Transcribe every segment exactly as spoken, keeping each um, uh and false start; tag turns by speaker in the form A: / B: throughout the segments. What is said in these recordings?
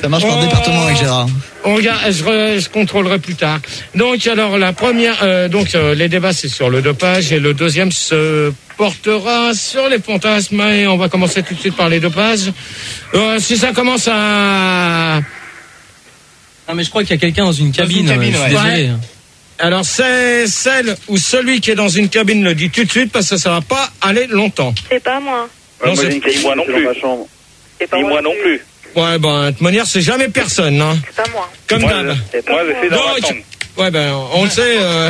A: Ça marche par
B: Oh.
A: département avec Gérard.
B: On regarde, je, re- je contrôlerai plus tard. Donc alors la première, euh, donc euh, les débats c'est sur le dopage et le deuxième se portera sur les fantasmes et on va commencer tout de suite par les dopages. Euh, si ça commence à,
C: Ah mais je crois qu'il y a quelqu'un dans une cabine.
D: une cabine,
C: euh, je suis
B: ouais.
C: désolé.
B: alors c'est celle ou celui qui est dans une cabine le dit tout de suite parce que ça va pas aller longtemps.
E: C'est pas moi.
B: Non,
F: moi,
B: c'est-
F: j'ai une cabine
G: moi non
F: dans
G: plus.
F: ma chambre.
E: C'est pas
G: Ni moi non plus.
B: Ouais ben de toute manière c'est jamais personne hein.
E: C'est pas moi.
B: Comme
G: Moi,
B: d'hab.
E: C'est pas
G: Moi,
E: moi.
G: je fais dans
B: Donc,
G: la chambre.
B: Ouais ben on le sait, euh...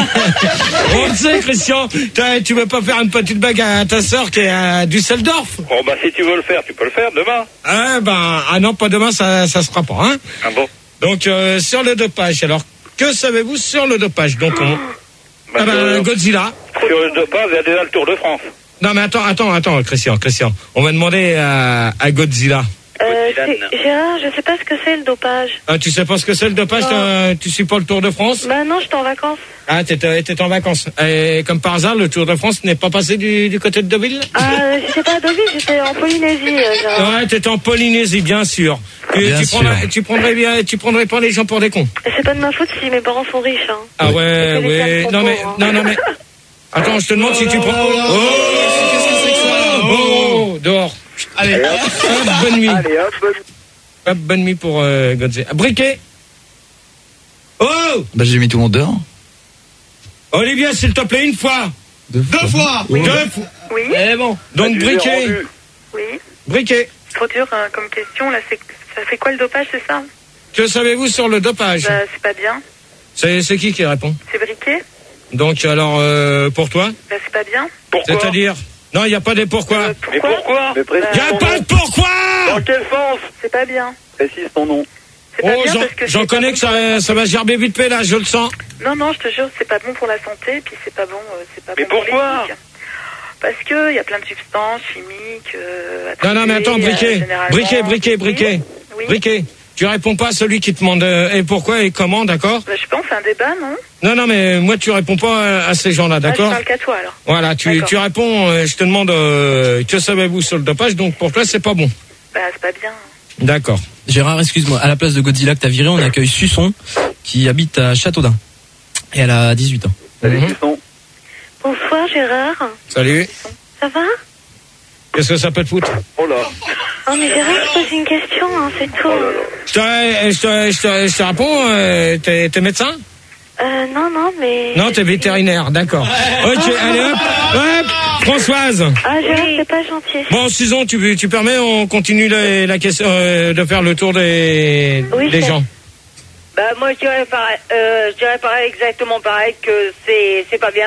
B: on le sait Christian. T'as- Tu veux pas faire une petite bague à ta sœur qui est à Düsseldorf?
G: Bon, bah, si tu veux le faire, tu peux le faire demain.
B: Ah ben ah non pas demain ça ça se fera pas hein.
G: Ah bon?
B: Donc euh, sur le dopage alors que savez-vous sur le dopage donc on...
G: Bah,
B: ah ben
G: euh,
B: Godzilla.
G: sur le dopage, il y a déjà le Tour de France.
B: Non mais attends attends attends Christian Christian on va demander à, à Godzilla.
E: Euh,
G: Dylan.
E: c'est- Gérard, je sais pas ce que c'est le dopage.
B: Ah, tu sais pas ce que c'est le dopage?
E: Non.
B: t'as- Tu suis pas le Tour de France?
E: Bah non, j'étais en vacances.
B: Ah, t'étais t'étais en vacances. Et comme par hasard, le Tour de France n'est pas passé du, du côté de Deauville?
E: Ah, j'étais pas à Deauville, j'étais en Polynésie, euh, Gérard.
B: Ouais, t'étais en Polynésie, bien sûr. Tu,
A: Bien
B: tu,
A: sûr.
B: prendrais, tu prendrais bien, tu prendrais pas les gens pour des cons.
E: C'est pas de ma faute si mes parents sont riches, hein.
B: Ah ouais,
E: Parce que les
B: ouais.
E: femmes sont
B: Non mais,
E: pauvres, hein.
B: non, non mais. Attends, je te demande si tu prends. Oh,
D: Qu'est-ce que c'est que ça?
B: oh, dehors.
D: Allez,
B: Hop, bonne nuit.
F: Allez, hop, bonne-
B: Hop, bonne nuit pour euh, Godzilla. Briquet. Oh,
A: Bah j'ai mis tout le monde dehors.
B: Olivier, s'il te plaît, une fois.
D: deux fois.
B: Deux fois.
E: Oui,
B: Eh bon. Donc
F: Adjugé
B: briquet,
F: rendu.
E: oui.
B: briquet.
E: Trop dur hein, comme question, là, c'est, ça fait quoi le dopage, c'est ça?
B: Que savez-vous sur le dopage?
E: Bah, c'est pas bien.
B: C'est c'est qui qui répond?
E: C'est briquet?
B: Donc alors euh, pour toi,
E: Bah, c'est pas bien.
G: Pourquoi?
B: c'est-à-dire non, il n'y a pas des pourquoi.
E: Euh,
G: Mais
E: pourquoi?
G: pourquoi?
F: Mais précise
B: Il n'y a
F: ton
B: pas
F: nom.
B: de pourquoi.
G: Dans quel sens?
E: C'est pas bien.
F: Précise ton nom.
E: C'est pas
B: Oh,
E: bien
B: j'en
E: parce que
B: j'en
E: c'est pas
B: connais
E: bon
B: que
E: pour la
B: ça, ça va gerber vite fait là, je le sens.
E: santé. Non, non, je te jure, c'est pas bon pour la santé, puis c'est pas bon, euh, c'est pas
G: Mais
E: bon pour
G: pourquoi?
E: l'éthique. Parce que il y a plein de substances chimiques. Euh,
B: Non, non, mais attends,
E: attribuées,
B: briquet,
E: euh, généralement.
B: briquet, briquet, briquet,
E: Oui. Oui.
B: briquet. Tu réponds pas à celui qui te demande euh, et pourquoi et comment, d'accord?
E: Bah, je pense c'est un débat, non?
B: Non, non, mais moi tu réponds pas euh, à ces gens-là,
E: Ah, je
B: d'accord?
E: parle qu'à toi alors.
B: Voilà, tu,
E: D'accord.
B: tu réponds, euh, je te demande euh, que savez-vous sur le dopage, donc pour toi c'est pas bon.
E: Bah, c'est pas bien.
B: D'accord.
C: Gérard, excuse-moi, à la place de Godzilla que t'as viré, on accueille Susson qui habite à Châteaudun. Et elle a dix-huit ans.
F: Salut,
B: Mhm.
F: Susson.
E: Bonsoir Gérard.
B: Salut.
E: Ça va?
B: Qu'est-ce que ça peut te foutre?
F: Oh là.
E: Oh mais Gérard, je pose une question, hein, c'est tout.
F: Oh là là.
B: Je te, je te, je te, je te réponds, euh, t'es, t'es médecin?
E: Euh, non, non, mais...
B: Non, t'es vétérinaire, d'accord. Ok, allez hop, hop, Françoise.
E: Ah Gérard, c'est pas gentil.
B: Bon, Susan, tu, tu permets, on continue la, la question euh, de faire le tour des,
E: Oui,
B: des
E: c'est-
B: gens.
H: Bah moi je dirais pareil, euh, je dirais pareil exactement pareil que c'est c'est pas bien.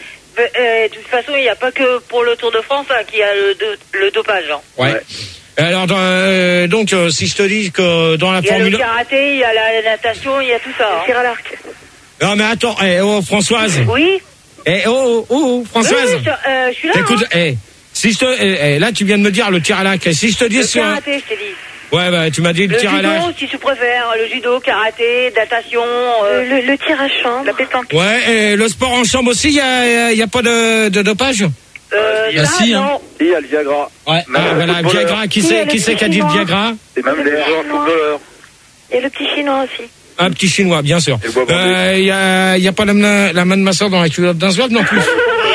H: Euh, de toute façon il n'y a pas que pour le Tour de France hein, qu'il y a le, do- le dopage. Hein.
B: Ouais.
F: Ouais.
B: Alors, dans, euh, donc, euh, si je te dis que dans la
H: Il y a le
B: Formule...
H: karaté, il y a la, la natation, il y a tout ça. hein.
E: Tir à l'arc.
B: Non, mais attends, eh, oh, Françoise.
H: Oui.
B: Eh, oh, oh, oh, Françoise.
H: Oui, oui, je, euh, je suis là.
B: Écoute,
H: hein.
B: eh, si je te... Eh, eh, là, tu viens de me dire le tir à l'arc. Si je te dis
H: Le
B: sur...
H: karaté, je t'ai dit.
B: Ouais, bah, tu m'as dit le,
H: Le
B: tir à l'arc.
H: judo, si tu préfères, le judo, karaté, natation. Euh,
E: Le, le, le tir à chambre. La pétanque.
B: Ouais, et le sport en chambre aussi, il y a, y a pas de, de dopage?
H: euh,
C: Ah,
H: ça,
C: si, hein.
H: non.
F: Il y a le Viagra.
B: Ouais. Ah, voilà,
F: footballeur.
B: Viagra. Qui
E: Qui
B: c'est
E: est le
B: qui c'est qui a dit le
E: chinois
B: Viagra?
F: Et même les joueurs footballeurs.
E: Il y a le petit chinois aussi.
B: Un petit chinois, bien sûr.
F: Et le bois bandé.
B: Euh, Il y a, y a pas la, la main de ma soeur dans la culotte d'un soir non plus.
F: Ça,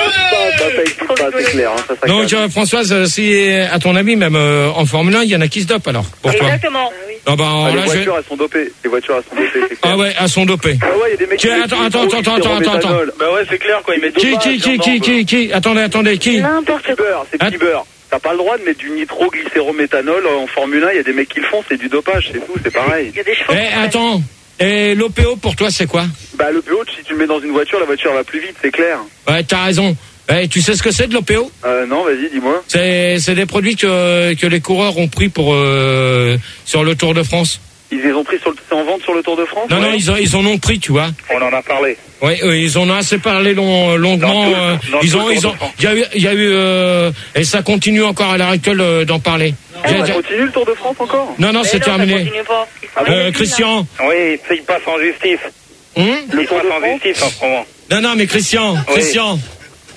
F: ça, ça explique pas, c'est clair. Hein, ça, ça
B: Donc,
F: calme.
B: euh, Françoise, euh, si, à ton avis, même euh, en Formule un, il y en a qui se dopent alors, pour toi?
H: Exactement.
E: Ah oui.
B: Ah, bah,
F: Ah, les
B: là, je...
F: voitures, elles sont dopées. Les voitures, elles sont dopées, c'est clair.
B: ah ouais, elles sont dopées.
F: Ah ouais, il y a des mecs
B: Qui-
F: qui
B: attends,
F: mettent
B: attends,
F: du
B: attends, attends,
F: glycérométhanol.
G: Bah ouais, c'est clair, quoi. Ils mettent
B: Qui,
G: du
B: qui, qui,
G: dopage,
B: qui,
G: non,
B: qui, qui? Attendez, attendez, qui?
E: N'importe
F: C'est
E: quoi.
F: beurre, c'est petit beurre. T'as pas le droit de mettre du nitroglycérométhanol en Formule un. Il y a des mecs qui le font, c'est du dopage, c'est tout, c'est pareil.
E: Il y a des chevaux.
B: Eh, attends. Et l'O P O pour toi, c'est quoi?
F: Bah, le P O, si tu le mets dans une voiture, la voiture va plus vite, c'est clair.
B: Ouais, t'as raison. Eh, tu sais ce que c'est de l'O P O?
F: Euh, non, vas-y, dis-moi.
B: C'est, c'est des produits que, que les coureurs ont pris pour, euh, sur le Tour de France.
F: Ils les ont pris sur le, c'est en vente sur le Tour de France?
B: Non,
F: Ouais.
B: non, ils, ont, ils en ont pris, tu vois.
G: On en a parlé.
B: Oui, euh, ils en ont assez parlé long, longuement.
G: Dans tout-
B: euh,
G: dans
B: ils
G: tout
B: ont,
G: le
B: ils
G: Tour
B: ont,
G: de France.
B: il y a eu, il y a eu, euh, et ça continue encore à l'heure actuelle euh, d'en parler.
F: Ah,
B: J'ai-
F: on
B: j'ai-
F: continue le Tour de France encore?
B: non, non,
H: Mais
B: c'est
H: non, ça
B: terminé.
H: continue pas.
B: Euh, Christian.
G: Oui, il passe en justice.
B: Hum
G: Il passe en justice en ce moment.
B: non, non, mais Christian,
G: Oui.
B: Christian,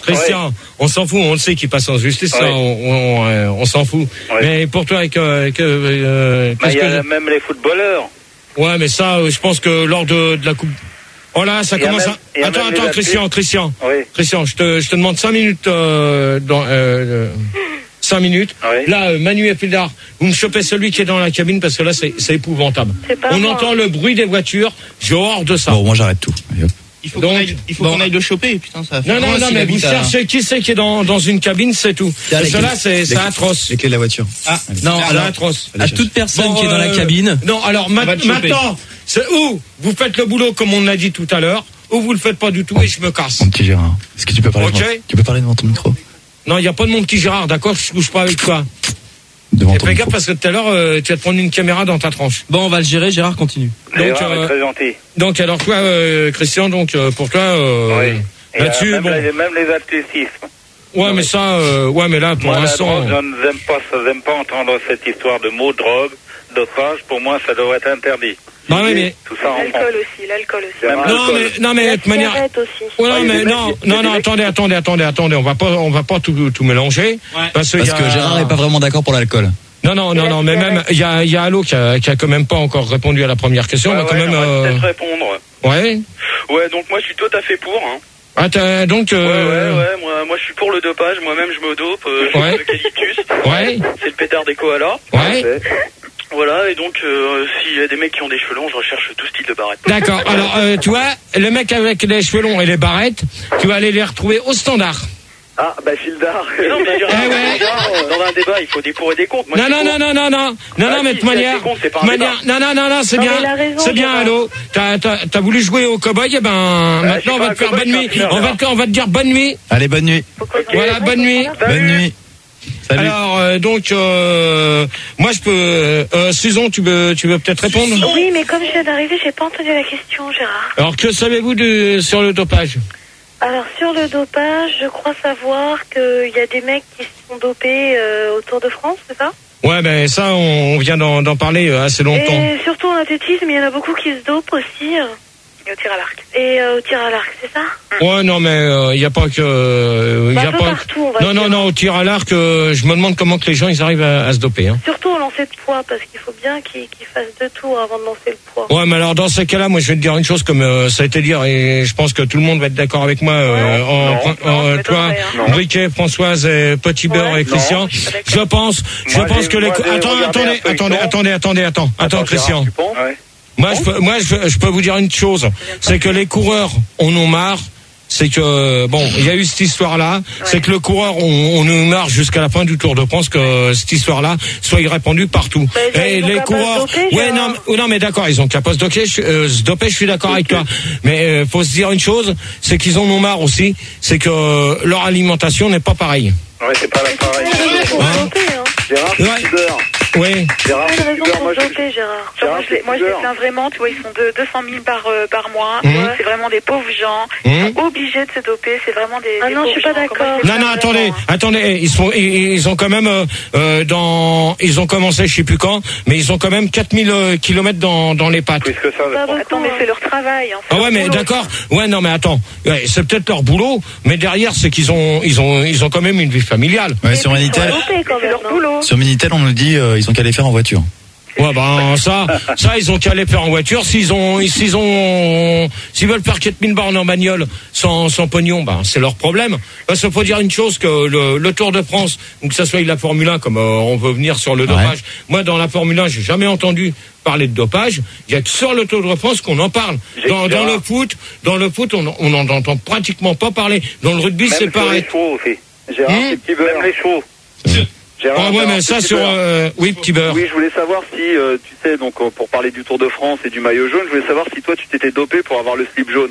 B: Christian, ouais. on s'en fout, on le sait qu'il passe en justice, ouais. ça, on, on, euh, on s'en fout. Ouais. Mais pour toi, avec, avec euh,
G: bah, il y a
B: que...
G: même les footballeurs.
B: Ouais, mais ça, je pense que lors de, de la coupe. Oh là, ça commence même, à. Attends, attends, Christian, Christian, oui. Christian, je te, je te demande cinq minutes euh, dans. Euh, cinq minutes. Oui. Là, euh, Manu et Pildar, vous me chopez celui qui est dans la cabine parce que là, c'est, c'est épouvantable. C'est On moi. entend le bruit des voitures. J'ai horreur de ça.
A: Bon, moi, j'arrête tout.
D: Il faut, Donc, qu'on, aille, il faut bon. qu'on aille le choper, putain, ça va faire.
B: Non, non, non, mais vous à... cherchez qui c'est qui est dans, dans une cabine, c'est tout. Parce que là, c'est, c'est atroce.
A: Les clés de la voiture.
C: Ah, non,
B: c'est
C: alors,
B: atroce.
C: À toute personne bon, qui est dans la
B: euh,
C: cabine.
B: Non, alors, ma- maintenant, c'est où vous faites le boulot comme on l'a dit tout à l'heure, ou vous le faites pas du tout et je me casse.
A: Mon petit Gérard, est-ce que tu peux parler,
B: okay.
A: devant, tu peux parler devant ton micro?
B: Non, il n'y a pas de mon petit Gérard, d'accord? Je ne couche pas avec toi.
A: Devant
B: et
A: ton
B: fais
A: micro.
B: gaffe parce que tout à l'heure, euh, tu vas te prendre une caméra dans ta tranche.
C: Bon, on va le gérer, Gérard, continue.
G: Donc, Gérard euh, est très gentil.
B: Donc, alors toi, euh, Christian, donc euh, pour toi, euh,
G: oui.
B: là-dessus,
G: même,
B: bon.
G: les, même les athlétismes.
B: Ouais, mais ça, euh, ouais, mais là, pour
G: moi,
B: l'instant.
G: La drogue, je n'aime pas, j'aime pas entendre cette histoire de mots drogue, dopage. Pour moi, ça devrait être interdit.
B: Non, mais, mais...
E: Tout ça l'alcool aussi, l'alcool aussi.
B: Même non, mais, non, mais, de manière.
E: Aussi.
B: Ouais, non, mais, non, non, non, attendez, attendez, attendez, attendez, on va pas, on va pas tout, tout mélanger.
A: Ouais. Parce, parce que a... Gérard est pas vraiment d'accord pour l'alcool.
B: Non, non, non, non, mais même, il y a, il y a Allo qui a, qui a quand même pas encore répondu à la première question.
G: Ouais,
B: on va
G: ouais,
B: quand même,
G: on va
B: euh...
G: peut-être répondre.
B: Ouais.
G: Ouais, donc moi, je suis tout à fait pour, hein.
B: Ah, t'as, donc, euh...
G: Ouais, ouais, ouais, moi, moi, je suis pour le dopage. Moi-même, je me dope. Euh, je
B: ouais.
G: fais l'eucalyptus.
B: Ouais.
G: C'est le pétard des koalas.
B: Ouais.
G: Voilà, et donc, euh, s'il y a des mecs qui ont des cheveux longs, je recherche tout style de barrette.
B: D'accord, alors, euh, tu vois, le mec avec les cheveux longs et les barrettes, tu vas aller les retrouver au standard.
F: Ah, bah, Gildard.
G: Mais non, mais Gérard,
B: eh ouais.
G: Gérard, dans un débat, il faut des pour et des contre. Moi,
B: non, non, non, non, non, non, non, non, mais de manière, manière, non, non, non, non, c'est bien, c'est bien, Allo. T'as, t'as, t'as voulu jouer au cow-boy, eh ben, bah, maintenant, on va te faire bonne nuit. On va te, on va te dire bonne nuit.
A: Allez, bonne nuit.
B: Okay. Voilà, bonne nuit.
A: Bonne nuit. Salut.
B: Alors, euh, donc, euh, moi, je peux, euh, Susan, tu veux, tu veux peut-être répondre?
E: Oui, mais comme je viens d'arriver, j'ai pas entendu la question, Gérard.
B: Alors, que savez-vous de, sur le dopage?
E: Alors, sur le dopage, je crois savoir qu'il y a des mecs qui se sont dopés euh, au Tour de France, c'est ça?
B: Ouais, ben ça, on, on vient d'en, d'en parler euh, assez longtemps.
E: Et surtout en athlétisme, il y en a beaucoup qui se dopent aussi. Et au tir à l'arc. Et euh, au tir à l'arc, c'est ça?
B: Ouais, non, mais il euh, n'y a pas que... Euh,
E: bah,
B: y a pas
E: partout, on va
B: non, non, non, au tir à l'arc, euh, je me demande comment que les gens ils arrivent à, à se doper. Hein.
E: Surtout au lancer de poids, parce qu'il faut bien qu'ils, qu'ils fassent deux tours avant de lancer le poids.
B: Ouais, mais alors dans ces cas-là, moi je vais te dire une chose, comme euh, ça a été dit, et je pense que tout le monde va être d'accord avec moi, euh,
E: ouais,
B: en,
E: non,
B: en, en,
E: non,
B: toi,
E: non.
B: Briquet, Françoise, et Petit Beurre ouais, et Christian, non, je, je pense, je moi, pense que les... Attends, attendez, attendez, attendez, attendez, attends, attends, Christian. Moi, je peux, moi, je, je peux vous dire une chose, c'est que les coureurs, on en marre. C'est que bon, il y a eu cette histoire-là. Ouais. C'est que le coureur, on, on nous marre jusqu'à la fin du Tour de France que cette histoire-là soit répandue partout.
E: Mais
B: et les coureurs, doper, ouais, non, non, mais d'accord, ils ont qu'à pas se doper. Euh, se doper, je suis d'accord okay. avec toi. Mais euh, faut se dire une chose, c'est qu'ils en ont marre aussi. C'est que euh, leur alimentation n'est pas pareille.
G: Ouais, c'est pas la pareille.
E: Hein
F: Gérard,
B: ouais.
F: Beurre.
B: Oui.
E: Gérard, raison pour moi, doper, Gérard.
F: Gérard,
E: moi, je les, moi, je les plains vraiment, tu vois, ils sont de deux cent mille par, euh, par mois.
B: Mmh.
E: C'est vraiment des pauvres gens.
B: Mmh.
E: Ils sont obligés de se doper. C'est vraiment des. Ah des non, je suis pas d'accord.
B: Non, non, attendez, attendez. Ils sont, ils, ils ont quand même, euh, dans, ils ont commencé, je sais plus quand, mais ils ont quand même quatre mille euh, kilomètres dans, dans les pattes.
G: Plus que ça,
E: pas beaucoup, attends, mais c'est leur travail. Hein,
B: ah ouais, mais d'accord. Ouais, non, mais attends. Ouais, c'est peut-être leur boulot, mais derrière, c'est qu'ils ont, ils ont, ils ont quand même une vie familiale.
A: Ouais, sur Minitel.
E: C'est leur boulot.
A: Sur Minitel, on nous dit, euh, ils ont qu'à les faire en voiture.
B: Ouais, ben, ça, ça, ils ont qu'à les faire en voiture. S'ils ont, s'ils ont, s'ils veulent faire quatre mille bornes en bagnole sans, sans pognon, ben, c'est leur problème. Parce qu'il faut dire une chose, que le, le Tour de France, ou que ça soit la Formule un, comme euh, on veut venir sur le dopage. Ouais. Moi, dans la Formule un, j'ai jamais entendu parler de dopage. Il y a que sur le Tour de France qu'on en parle. Dans, dans le foot, dans le foot, on, on en entend pratiquement pas parler. Dans le rugby,
G: même
B: c'est pareil.
G: Les chevaux aussi.
F: Gérard,
B: hum?
F: c'est Petit Beurre.
G: Même les chevaux.
F: Gérard,
B: ah ouais, mais ça sur euh, oui, Petit Beurre.
F: Oui, je voulais savoir si euh, tu sais, donc euh, pour parler du Tour de France et du maillot jaune, je voulais savoir si toi tu t'étais dopé pour avoir le slip jaune.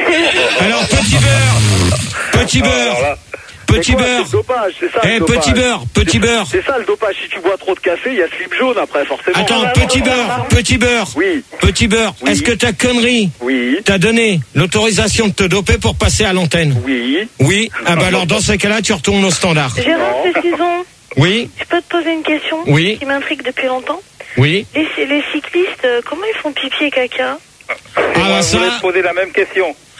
B: Alors Petit Beurre, Petit Beurre. Ah, Petit
F: quoi,
B: beurre.
F: C'est le dopage, c'est ça.
B: Eh,
F: le
B: petit beurre, petit
F: c'est,
B: beurre.
F: C'est ça le dopage. Si tu bois trop de café, il y a slip jaune après, forcément.
B: Attends,
F: ah,
B: petit beurre, petit beurre.
F: Oui.
B: Petit beurre.
F: Oui.
B: Est-ce que ta connerie
F: oui.
B: t'a donné l'autorisation de te doper pour passer à l'antenne?
F: Oui.
B: Oui. Ah bah alors dans ces cas-là, tu retournes au standard.
E: Gérard, précisons.
B: Oui.
E: Je peux te poser une question
B: oui.
E: qui m'intrigue depuis longtemps.
B: Oui.
E: Les, les cyclistes, comment ils font pipi et caca?
G: Ah bah ça. Je voulais te poser la même question.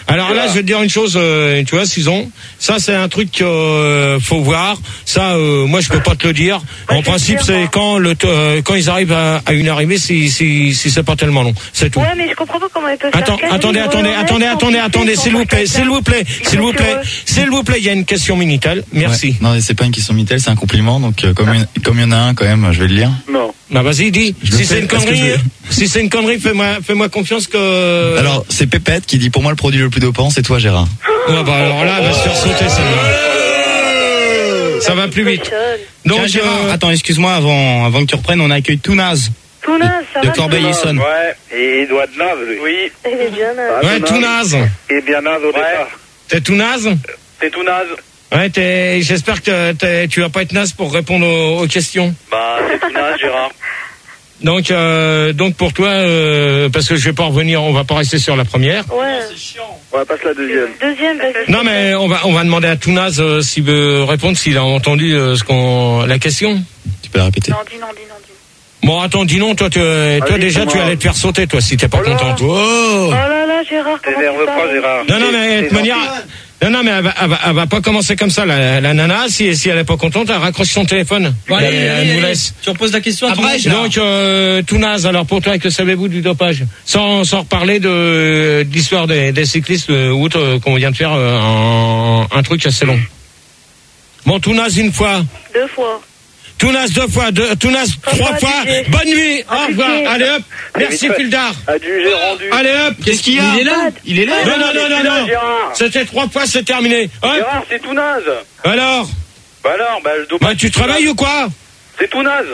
B: Alors là, je vais te dire une chose, euh, tu vois, Sison, ça c'est un truc qu'il euh, faut voir. Ça, euh, moi, je peux pas te le dire. En principe, c'est quand le euh, quand ils arrivent à, à une arrivée, si si si c'est pas tellement long, c'est tout.
E: Ouais, mais je comprends pas comment ils peuvent
B: Attends,
E: faire.
B: attendez, attendez, attendez, attendez, attendez, s'il vous plaît, s'il vous plaît, s'il vous plaît, s'il vous plaît, il y a une question Minitel. Merci.
A: Ouais. Non, mais c'est pas une question Minitel, c'est un compliment. Donc euh, comme il comme il y en a un quand même, je vais le lire.
F: Non.
B: Bah vas-y, dis.
A: Je le
B: Si
A: fais.
B: c'est une
A: Est-ce que
B: connerie,
A: je
B: si c'est une connerie, fais-moi fais-moi confiance que.
A: Alors c'est Pépette qui dit pour moi le produit le plus dopant, c'est toi Gérard.
B: Ouais, bah alors là, elle va se faire sauter celle-là. Ça va plus vite.
D: Donc,
B: Donc,
D: Gérard,
B: euh,
D: attends, excuse-moi, avant, avant que tu reprennes, on accueille Tounaz
E: Tounaz, ça
D: de
E: va.
D: Corbeil-Essonne.
G: Ouais, et il doit être naze, lui. Oui.
E: Il est bien naze.
B: ouais, tout naze.
G: Et bien naze au départ.
B: T'es tout naze?
G: C'est tout naze.
B: Ouais, t'es, j'espère que t'es, tu vas pas être naze pour répondre aux, aux questions.
G: Bah, c'est tout naze, Gérard.
B: Donc, euh, donc pour toi, euh, parce que je vais pas revenir, on va pas rester sur la première.
E: Ouais.
F: On va passer la deuxième.
E: Deuxième, vas-y.
B: Non, mais on va, on va demander à Tounaz euh, s'il veut répondre, s'il a entendu euh, ce qu'on, la question.
A: Tu peux la répéter.
E: Non, dis non, dis non, dis non.
B: Bon, attends, dis non, toi, tu, toi
F: Vas-y,
B: déjà, tu
F: dis-moi.
B: allais te faire sauter, toi, si t'es pas
F: Oh là.
B: contente. Oh.
E: Oh là là, Gérard, comment tu
G: T'énerve pas,
E: parles?
G: Gérard.
B: Non, non, mais de toute manière, non, non, mais elle va, elle va, elle va pas commencer comme ça, la, la nana. Si, si elle est pas contente, elle raccroche son téléphone.
C: Bon, allez,
B: elle, elle
C: allez,
B: nous
C: allez.
B: laisse.
C: Tu reposes la question à
D: Après,
C: Tounaz.
D: Gérard.
B: Donc, euh, Tounaz, alors pour toi, que savez-vous du dopage? Sans, sans reparler de, de l'histoire des, des cyclistes euh, ou autres, euh, qu'on vient de faire euh, un, un truc assez long. Bon, Tounaz une fois.
E: Deux fois.
B: Tounaz deux fois. Deux, Tounaz trois
E: Papa,
B: fois.
E: D J.
B: Bonne nuit. Au revoir.
E: D J.
B: Allez hop. Merci, Fildar.
F: Adjugé rendu.
B: Allez hop.
D: Qu'est-ce qu'il y a
C: Il est là.
D: Il est là
B: Non, non, non, non, non.
G: Gérard.
B: C'était trois fois, c'est terminé. Hop.
G: Gérard, c'est tout naze.
B: Alors,
G: Bah alors, bah le dopage.
B: bah, tu travailles ou quoi?
G: C'est tout naze.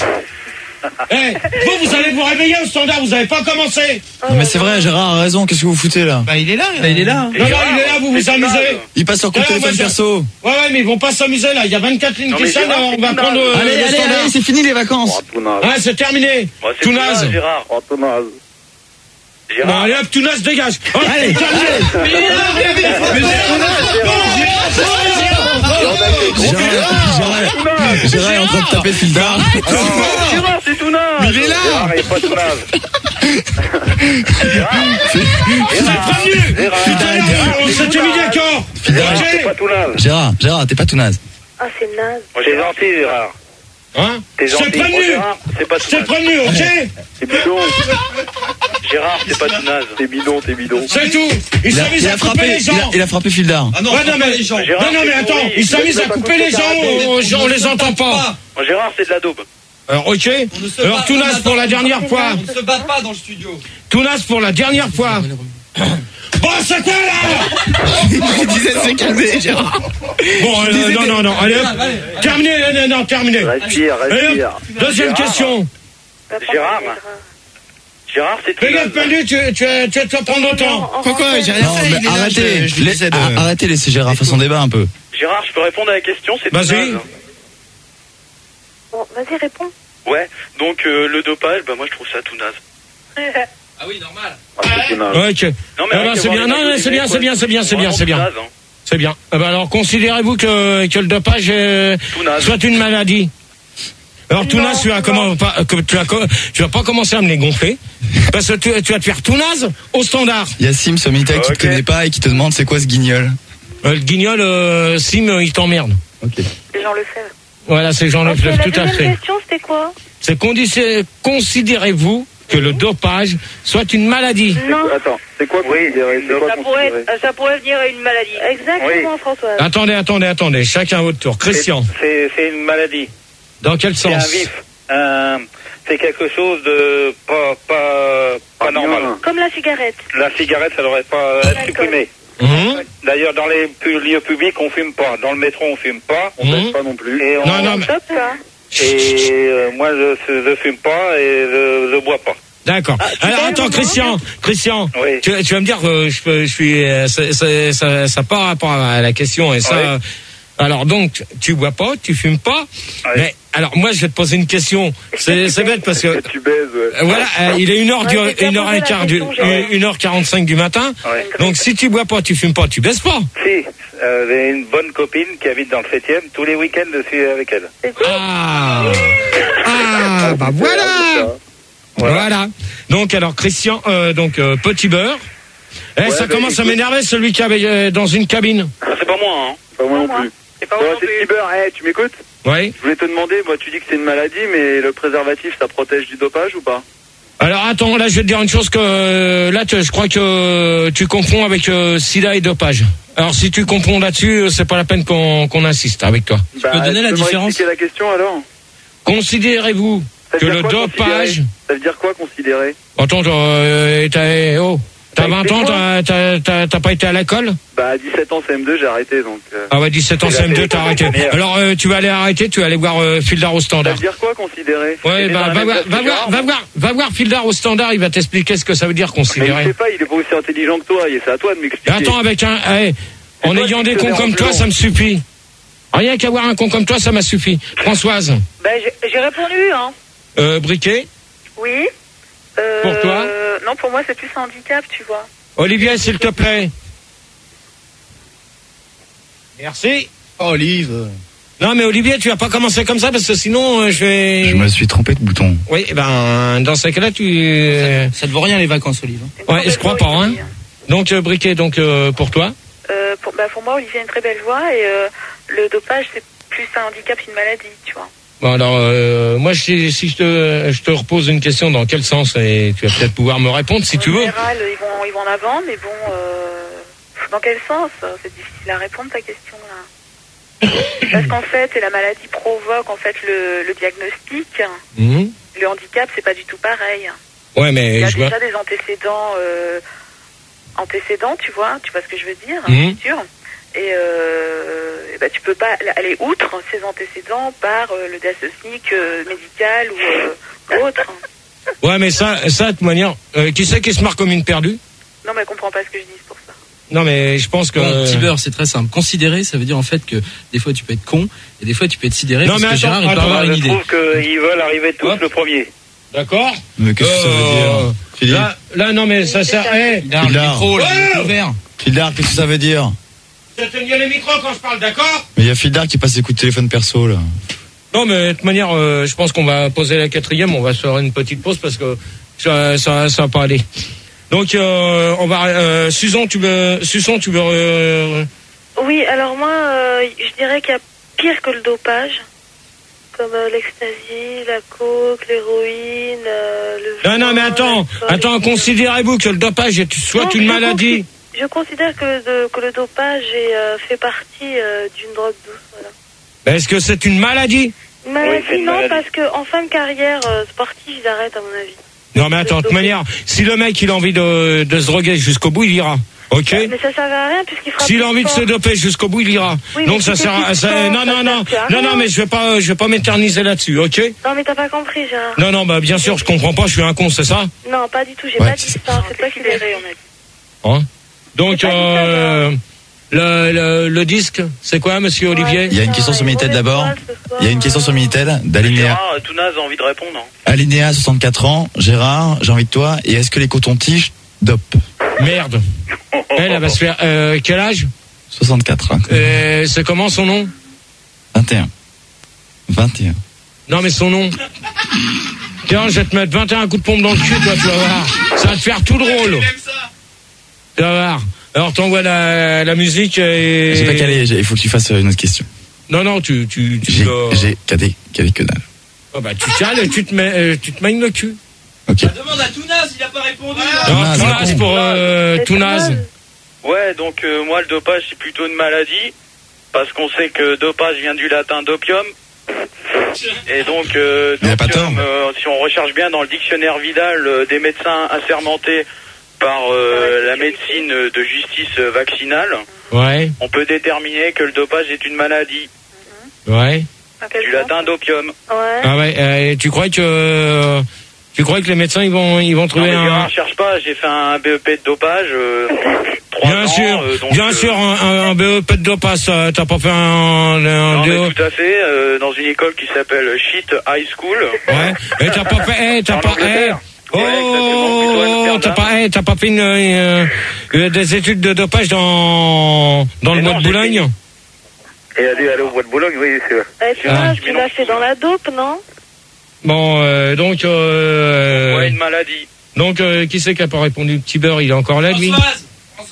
B: Eh, vous, vous allez vous réveiller au standard, vous avez pas commencé.
A: Non, mais c'est vrai, Gérard a raison. Qu'est-ce que vous foutez là?
D: Bah, il est là.
C: Bah, il est là.
B: Non, non, il est là, vous vous amusez.
A: Il passe sur coup de
B: Ouais,
A: téléphone
B: moi, je-
A: perso.
B: Ouais, ouais, mais ils vont pas s'amuser là. Il y a vingt-quatre lignes
G: Non,
B: qui
G: mais
B: sonnent,
G: Gérard,
B: on
G: c'est
B: va
G: tout
B: prendre
G: naze.
B: euh,
A: Allez,
B: le
A: allez,
B: standard.
A: allez, c'est fini les vacances.
F: Oh, Tounaz.
B: Ouais, c'est terminé.
G: Ouais, c'est
B: Tout
G: tout
B: naze.
G: naze, Gérard.
F: Oh, Tounaz.
B: Bon,
G: Gérard.
B: allez hop, tout naze, dégage. Oh, allez, terminé.
A: Gérard, Gérard est en train de taper Fildar.
G: Gérard, c'est tout naze.
D: Mais il est là.
G: Gérard, il est pas tout naze. Gérard.
B: C'est prévenu. Putain, on s'était mis d'accord.
G: Gérard, c'est
B: Ok.
G: pas tout naze.
A: Gérard, Gérard, t'es pas tout naze.
E: Ah, c'est naze.
G: Moi, j'ai gentil, Gérard.
B: Hein?
G: T'es
B: C'est
G: gentil.
B: prévenu.
G: Oh, Gérard, c'est pas tout
B: C'est
G: naze.
B: prévenu, ok?
F: T'es bidon.
G: Gérard, c'est pas tout naze.
F: T'es bidon, t'es bidon.
B: C'est tout. Il
A: Il a,
B: s'amuse
A: il
B: à
A: a
B: couper
A: frappé,
B: les
A: il a,
B: gens.
A: il a frappé Fildar.
C: Ah non,
B: Ouais, non, mais,
G: Gérard,
B: non, non, mais
G: c'est
B: attends,
G: pourri.
B: il s'amuse à couper les gens, on, on, on les entend pas.
G: Moi, Gérard, c'est de la daube.
B: Alors, ok.
C: ne se
B: Alors,
C: bat-
B: tout naze pour la dernière fois.
C: On ne se bat pas dans le studio.
B: Tout naze pour la dernière fois. Bon, c'est quoi là?
D: Il disait de se calmer, Gérard.
B: Bon, euh, non, non, non, allez hop. Terminé, non, non, non, terminé.
F: Respire,
B: Allez
F: respire.
B: hop. Deuxième
G: Gérard.
B: question.
G: Gérard. Gérard, c'est tout
B: Fais gaffe,
G: naze.
B: Pendu, tu, tu, tu, tu vas te prendre autant.
D: Pourquoi? J'ai rien
A: Non,
D: fait.
A: mais
D: Il est là,
A: arrêtez,
D: je- je lui
A: les-
D: disais de-
A: a- arrêtez, laissez Gérard faire son débat un peu.
G: Gérard, je peux répondre à la question, c'est tout
B: Vas-y.
G: naze.
E: Bon, vas-y, réponds.
G: Ouais, donc euh, le dopage, bah moi je trouve ça tout naze.
C: Ah oui, normal.
F: Ah, c'est Tounaz.
B: Ouais, ok.
G: Non
B: Ah
G: rien
B: bah,
G: qu'à
B: c'est
G: voir
B: bien,
G: les
B: non,
G: mecs
B: non,
G: au
B: c'est bien,
G: début,
B: c'est bien, c'est bien, c'est bien, c'est bien.
G: vraiment tout naze, hein.
B: C'est bien. Ah bah, alors, considérez-vous que, que le dopage euh,
G: Tout naze.
B: soit une maladie? Alors, tout
E: Non,
B: naze, tu vas,
E: non.
B: comment, pas, que tu, vas, co- tu vas pas commencer à me les gonfler. Parce que tu, tu vas te faire tout naze au standard.
A: Il y a Sim sur Minitel qui
G: Ok.
A: te connaît pas et qui te demande c'est quoi ce guignol.
B: Euh, le guignol, euh, Sim, euh, il t'emmerde.
A: Ok.
E: Les gens le savent.
B: Voilà, c'est Jean-Luc
E: Ok,
B: Lefebvre,
E: la
B: tout à
E: deuxième
B: fait.
E: question, c'était quoi?
B: C'est condition- considérez-vous que le dopage soit une maladie?
E: Non.
F: Attends, c'est quoi
G: Oui,
F: considéré? C'est quoi
H: Ça pourrait,
F: considéré
H: être- ça pourrait venir une maladie.
E: Exactement, Françoise.
B: Attendez, attendez, attendez, chacun à votre tour. Christian,
G: C'est c'est une maladie.
B: dans quel
G: C'est un
B: sens?
G: vif. Un- C'est quelque chose de pas, pas, pas
F: Ah,
G: normal.
F: bien.
E: Comme la cigarette.
G: La cigarette, ça devrait pas être
E: L'alcool.
G: supprimé.
B: Hum,
G: D'ailleurs, dans les pu- lieux publics, on fume pas. Dans le métro, on fume pas.
F: On pèse
B: hum.
F: pas non plus.
G: Et, on-
B: Non, non, mais-
E: Top, ça.
G: et euh, moi, je, je fume pas et je, je bois pas.
B: D'accord.
E: tu
B: Alors
E: fais,
B: attends,
E: maman
B: Christian, Christian,
G: Oui.
B: tu, tu vas me dire que je, peux- je suis, euh, ça, ça, ça, ça part rapport à la question et ça.
G: Oui.
B: Alors donc, tu bois pas, tu fumes pas,
G: Oui.
B: mais alors moi je vais te poser une question. C'est c'est bête parce que
F: Tu baises, ouais.
B: euh, voilà, euh, il est une heure du,
E: Ouais, j'ai bien
B: une heure
E: posé
B: et
E: la
B: quart du,
E: question, j'ai-
B: une heure quarante-cinq du matin.
G: Ouais.
B: Donc si tu bois pas, tu fumes pas, tu baisses pas.
G: Si, euh, j'ai une bonne copine qui habite dans le septième. Tous les week-ends, je suis avec elle.
B: Ah, ah, bah voilà.
F: Ça.
B: Voilà. Donc alors Christian, euh, donc euh, petit beurre. Eh,
F: Ouais,
B: ça
F: bah,
B: commence à
F: écoute.
B: m'énerver, celui qui avait euh, dans une cabine.
G: Ah, c'est pas moi, hein.
F: Pas moi non
H: moi.
F: plus.
H: C'est pas
F: Bon,
H: moi non
F: c'est
H: plus.
F: Cyber, eh, tu m'écoutes?
B: Oui.
F: Je voulais te demander, moi tu dis que c'est une maladie, mais le préservatif ça protège du dopage ou pas?
B: Alors attends, là je vais te dire une chose que euh, là tu- je crois que euh, tu confonds avec euh, sida et dopage. Alors si tu confonds là-dessus, euh, c'est pas la peine qu'on qu'on insiste avec toi.
F: Bah,
C: peux donner la
F: tu peux me
C: différence?
F: expliquer la question alors?
B: Considérez-vous
F: Ça veut
B: que
F: dire
B: le
F: quoi,
B: dopage...
F: considérer Ça veut dire quoi considérer?
B: Attends, euh, t'as oh, t'as
F: Bah,
B: vingt ans,
F: explique-moi.
B: t'as- t'as t'as- t'as pas été à l'école?
F: Bah à dix-sept ans C M deux j'ai arrêté donc... euh,
B: Ah ouais, dix-sept ans
F: C'est
B: C M
F: la
B: deux, t'as
F: télé-
B: arrêté. Alors euh, tu vas aller arrêter, tu vas aller voir euh, Fildar au
F: Ça
B: standard.
F: veut dire quoi considérer?
B: Ouais,
F: Il est
B: bah,
F: dans la
B: va,
F: même
B: voir,
F: classe
B: va,
F: que
B: voir,
F: Gérard,
B: va
F: non?
B: voir, va voir Fildar au standard, il va t'expliquer ce que ça veut dire
F: Mais il
B: considérer.
F: sait pas, il est pas aussi intelligent que toi, et c'est à toi de
B: Et
F: m'expliquer.
B: attends, avec un, eh, en
F: toi,
B: ayant
F: tu
B: des
F: te
B: cons
F: mets en
B: comme toi,
F: blanc.
B: ça me suffit. Rien qu'avoir un con comme toi, ça m'a suffi. Françoise,
H: Ben, j'ai- j'ai répondu, hein.
B: euh, Briquet,
H: Oui. Euh,
B: Pour toi
H: Non, pour moi, c'est plus un handicap, tu vois.
B: Olivier, s'il te plaît. Merci.
D: Olive.
B: Non, mais Olivier, tu vas pas commencer comme ça parce que sinon, euh, je vais.
A: Je me suis trompé de bouton.
B: Oui, eh ben, dans ce cas-là, tu. euh,
C: Ça te vaut rien les vacances, Olive.
B: Ouais, je crois pas, hein. Donc, euh, Briquet, donc euh, pour toi.
H: Euh, pour, bah, pour moi, Olivier a une très belle voix et euh, le dopage, c'est plus un handicap qu'une maladie, tu vois.
B: Bon, alors, euh, moi, si, si je te, je te repose une question, dans quel sens, et tu vas peut-être pouvoir me répondre si tu
H: En
B: veux.
H: général, ils vont, ils vont en avant, mais bon, euh, dans quel sens? C'est difficile à répondre ta question là. Parce qu'en fait, la maladie provoque en fait le, le diagnostic.
B: Mhm.
H: Le handicap, c'est pas du tout pareil.
B: Ouais,
H: Il
B: mais
H: y a
B: je vois.
H: déjà des antécédents, euh, antécédents, tu vois, tu vois ce que je veux dire,
B: Mhm.
H: c'est sûr. Et, euh, et ben, tu peux pas aller outre ces antécédents par euh, le diagnostic euh, médical ou euh, autre.
B: Ouais, mais ça, ça, de toute manière, euh, qui c'est qui se marque comme une perdue?
H: Non, mais elle comprend pas ce que je dis, c'est pour ça.
B: Non, mais je pense que.
C: Bon, petit beurre, c'est très simple. Considérer, ça veut dire en fait que des fois tu peux être con et des fois tu peux être sidéré
B: Non,
C: parce
B: mais
C: que
B: attends,
C: Gérard il peut
B: attends,
C: avoir une
G: Je
C: idée.
G: trouve qu'ils veulent arriver tous
B: Hop.
G: le premier.
B: D'accord.
A: Mais qu'est-ce que ça veut dire? Philippe,
B: Là, là, non, mais ça sert. Eh,
C: Fildar, le
A: Fildar.
C: micro, là,
B: Ouais.
C: le micro vert.
A: Fildar, qu'est-ce que ça veut dire?
B: je te tenir les micros quand je parle, d'accord?
A: Mais il y a Fildar qui passe des coups de téléphone perso, là.
B: Non, mais de toute manière, euh, je pense qu'on va poser la quatrième. On va se faire une petite pause parce que ça, ça, ça va pas aller. Donc, euh, on va. Euh, Susan, tu veux. Susan, tu veux. Euh,
E: Oui, alors moi, euh, je dirais qu'il y a pire que le dopage, comme euh, l'ecstasy, la coke, l'héroïne, euh, le...
B: Non, non, mais
E: vin,
B: attends,
E: l'alcool,
B: attends,
E: et cetera.
B: considérez-vous que le dopage est soit
E: Non,
B: une
E: je
B: maladie.
E: consi- Je considère que le, de- que le dopage est, euh, fait partie euh, d'une drogue douce, voilà.
B: Ben, est-ce que c'est une maladie?
E: Une maladie,
G: c'est une
E: non,
G: maladie.
E: parce que en fin de carrière euh, sportive, ils arrêtent, à mon avis.
B: Non, mais attends, de toute manière, si le mec il a envie de, de se droguer jusqu'au bout, il ira. Ok?
E: Mais ça sert à rien puisqu'il fera
B: S'il
E: plus
B: a envie de se
E: sport.
B: doper jusqu'au bout, il ira.
E: Oui,
B: Donc
E: mais
B: ça
E: si
B: sert
E: c'est
B: à
E: plus
B: ça,
E: sport,
B: non,
E: ça
B: non,
E: sert
B: non,
E: plus à
B: non, non,
E: rien.
B: mais je vais pas, je vais pas m'éterniser là-dessus, ok?
E: Non, mais t'as pas compris, Gérard.
B: Non, non, bah bien sûr, je comprends pas, je suis un con, c'est ça?
E: Non, pas du tout, j'ai
A: Ouais,
E: pas dit
A: c'est-
E: ça. C'est toi qui l'as dit.
H: on a dit.
B: Hein? Donc
E: C'est pas
B: euh, le, le, le disque, c'est quoi, Monsieur Olivier?
A: Il y a une question sur Minitel d'abord. Il y a une question sur Minitel d'Alinéa.
G: Gérard, tout naze a envie de répondre. hein.
A: Alinéa, soixante-quatre ans. Gérard, j'ai envie de toi. Et est-ce que les cotons-tiges dopent?
B: Merde. Elle, elle va se faire. Euh, quel âge?
A: soixante-quatre. Hein.
B: euh, C'est comment son nom?
A: vingt et un. vingt et un.
B: Non, mais son nom. Tiens, je vais te mettre vingt et un coups de pompe dans le cul, toi, tu vas voir. Ça va te faire tout drôle. Tu vas voir. Alors, t'envoies la, la musique et.
A: J'ai pas calé, j'ai- il faut que tu fasses une autre question.
B: Non, non, tu. tu, tu
A: J'ai,
B: dois-
A: j'ai calé, calé que dalle.
B: Oh, bah, tu cales et tu te mets, euh, tu te maignes le cul.
A: Ok.
C: Demande à Tounaz, il a pas répondu.
B: Non,
A: Tounaz,
B: Tounaz
A: réponds.
B: pour euh,
E: C'est
B: Tounaz.
E: Tounaz.
G: Ouais, donc euh, moi le dopage c'est plutôt une maladie parce qu'on sait que dopage vient du latin dopium. Et donc euh,
A: Il a pas
G: dopium,
A: tort.
G: euh, si on recherche bien dans le dictionnaire Vidal euh, des médecins assermentés par euh, la médecine de justice vaccinale,
B: Ouais,
G: on peut déterminer que le dopage est une maladie
B: ouais.
H: À quel
G: du
H: point
G: latin dopium.
E: Ouais.
B: Ah ouais, euh, tu crois que. euh, tu crois que les médecins, ils vont, ils vont
G: Non
B: trouver
G: mais
B: un.
G: Gérard, cherche pas, j'ai fait un B E P de dopage. Euh, trois
B: Bien
G: ans,
B: sûr,
G: euh, donc,
B: bien
G: euh,
B: sûr, un, un, un B E P de dopage, ça, t'as pas fait un, un
G: Non
B: D O.
G: mais tout à fait, euh, dans une école qui s'appelle Shit High School.
B: Ouais, et t'as pas fait, eh, t'as
G: En
B: pas, eh,
G: Angleterre. Ouais, exactement, plutôt à
B: oh,
G: Amsterdam.
B: t'as pas, eh, t'as pas fait une, euh, euh, des études de dopage dans, dans
G: Mais
B: le
G: non,
B: bois de
G: j'ai
B: Boulogne?
G: Et aller, aller au bois de Boulogne, oui, c'est vrai.
E: Eh, tu
B: Ah.
E: vois, tu l'as fait dans la dope, non?
B: Bon, euh, donc, euh,
G: Ouais, une maladie.
B: donc, euh, qui c'est qui a pas répondu? Petit beurre, il est encore là, lui?
C: Françoise,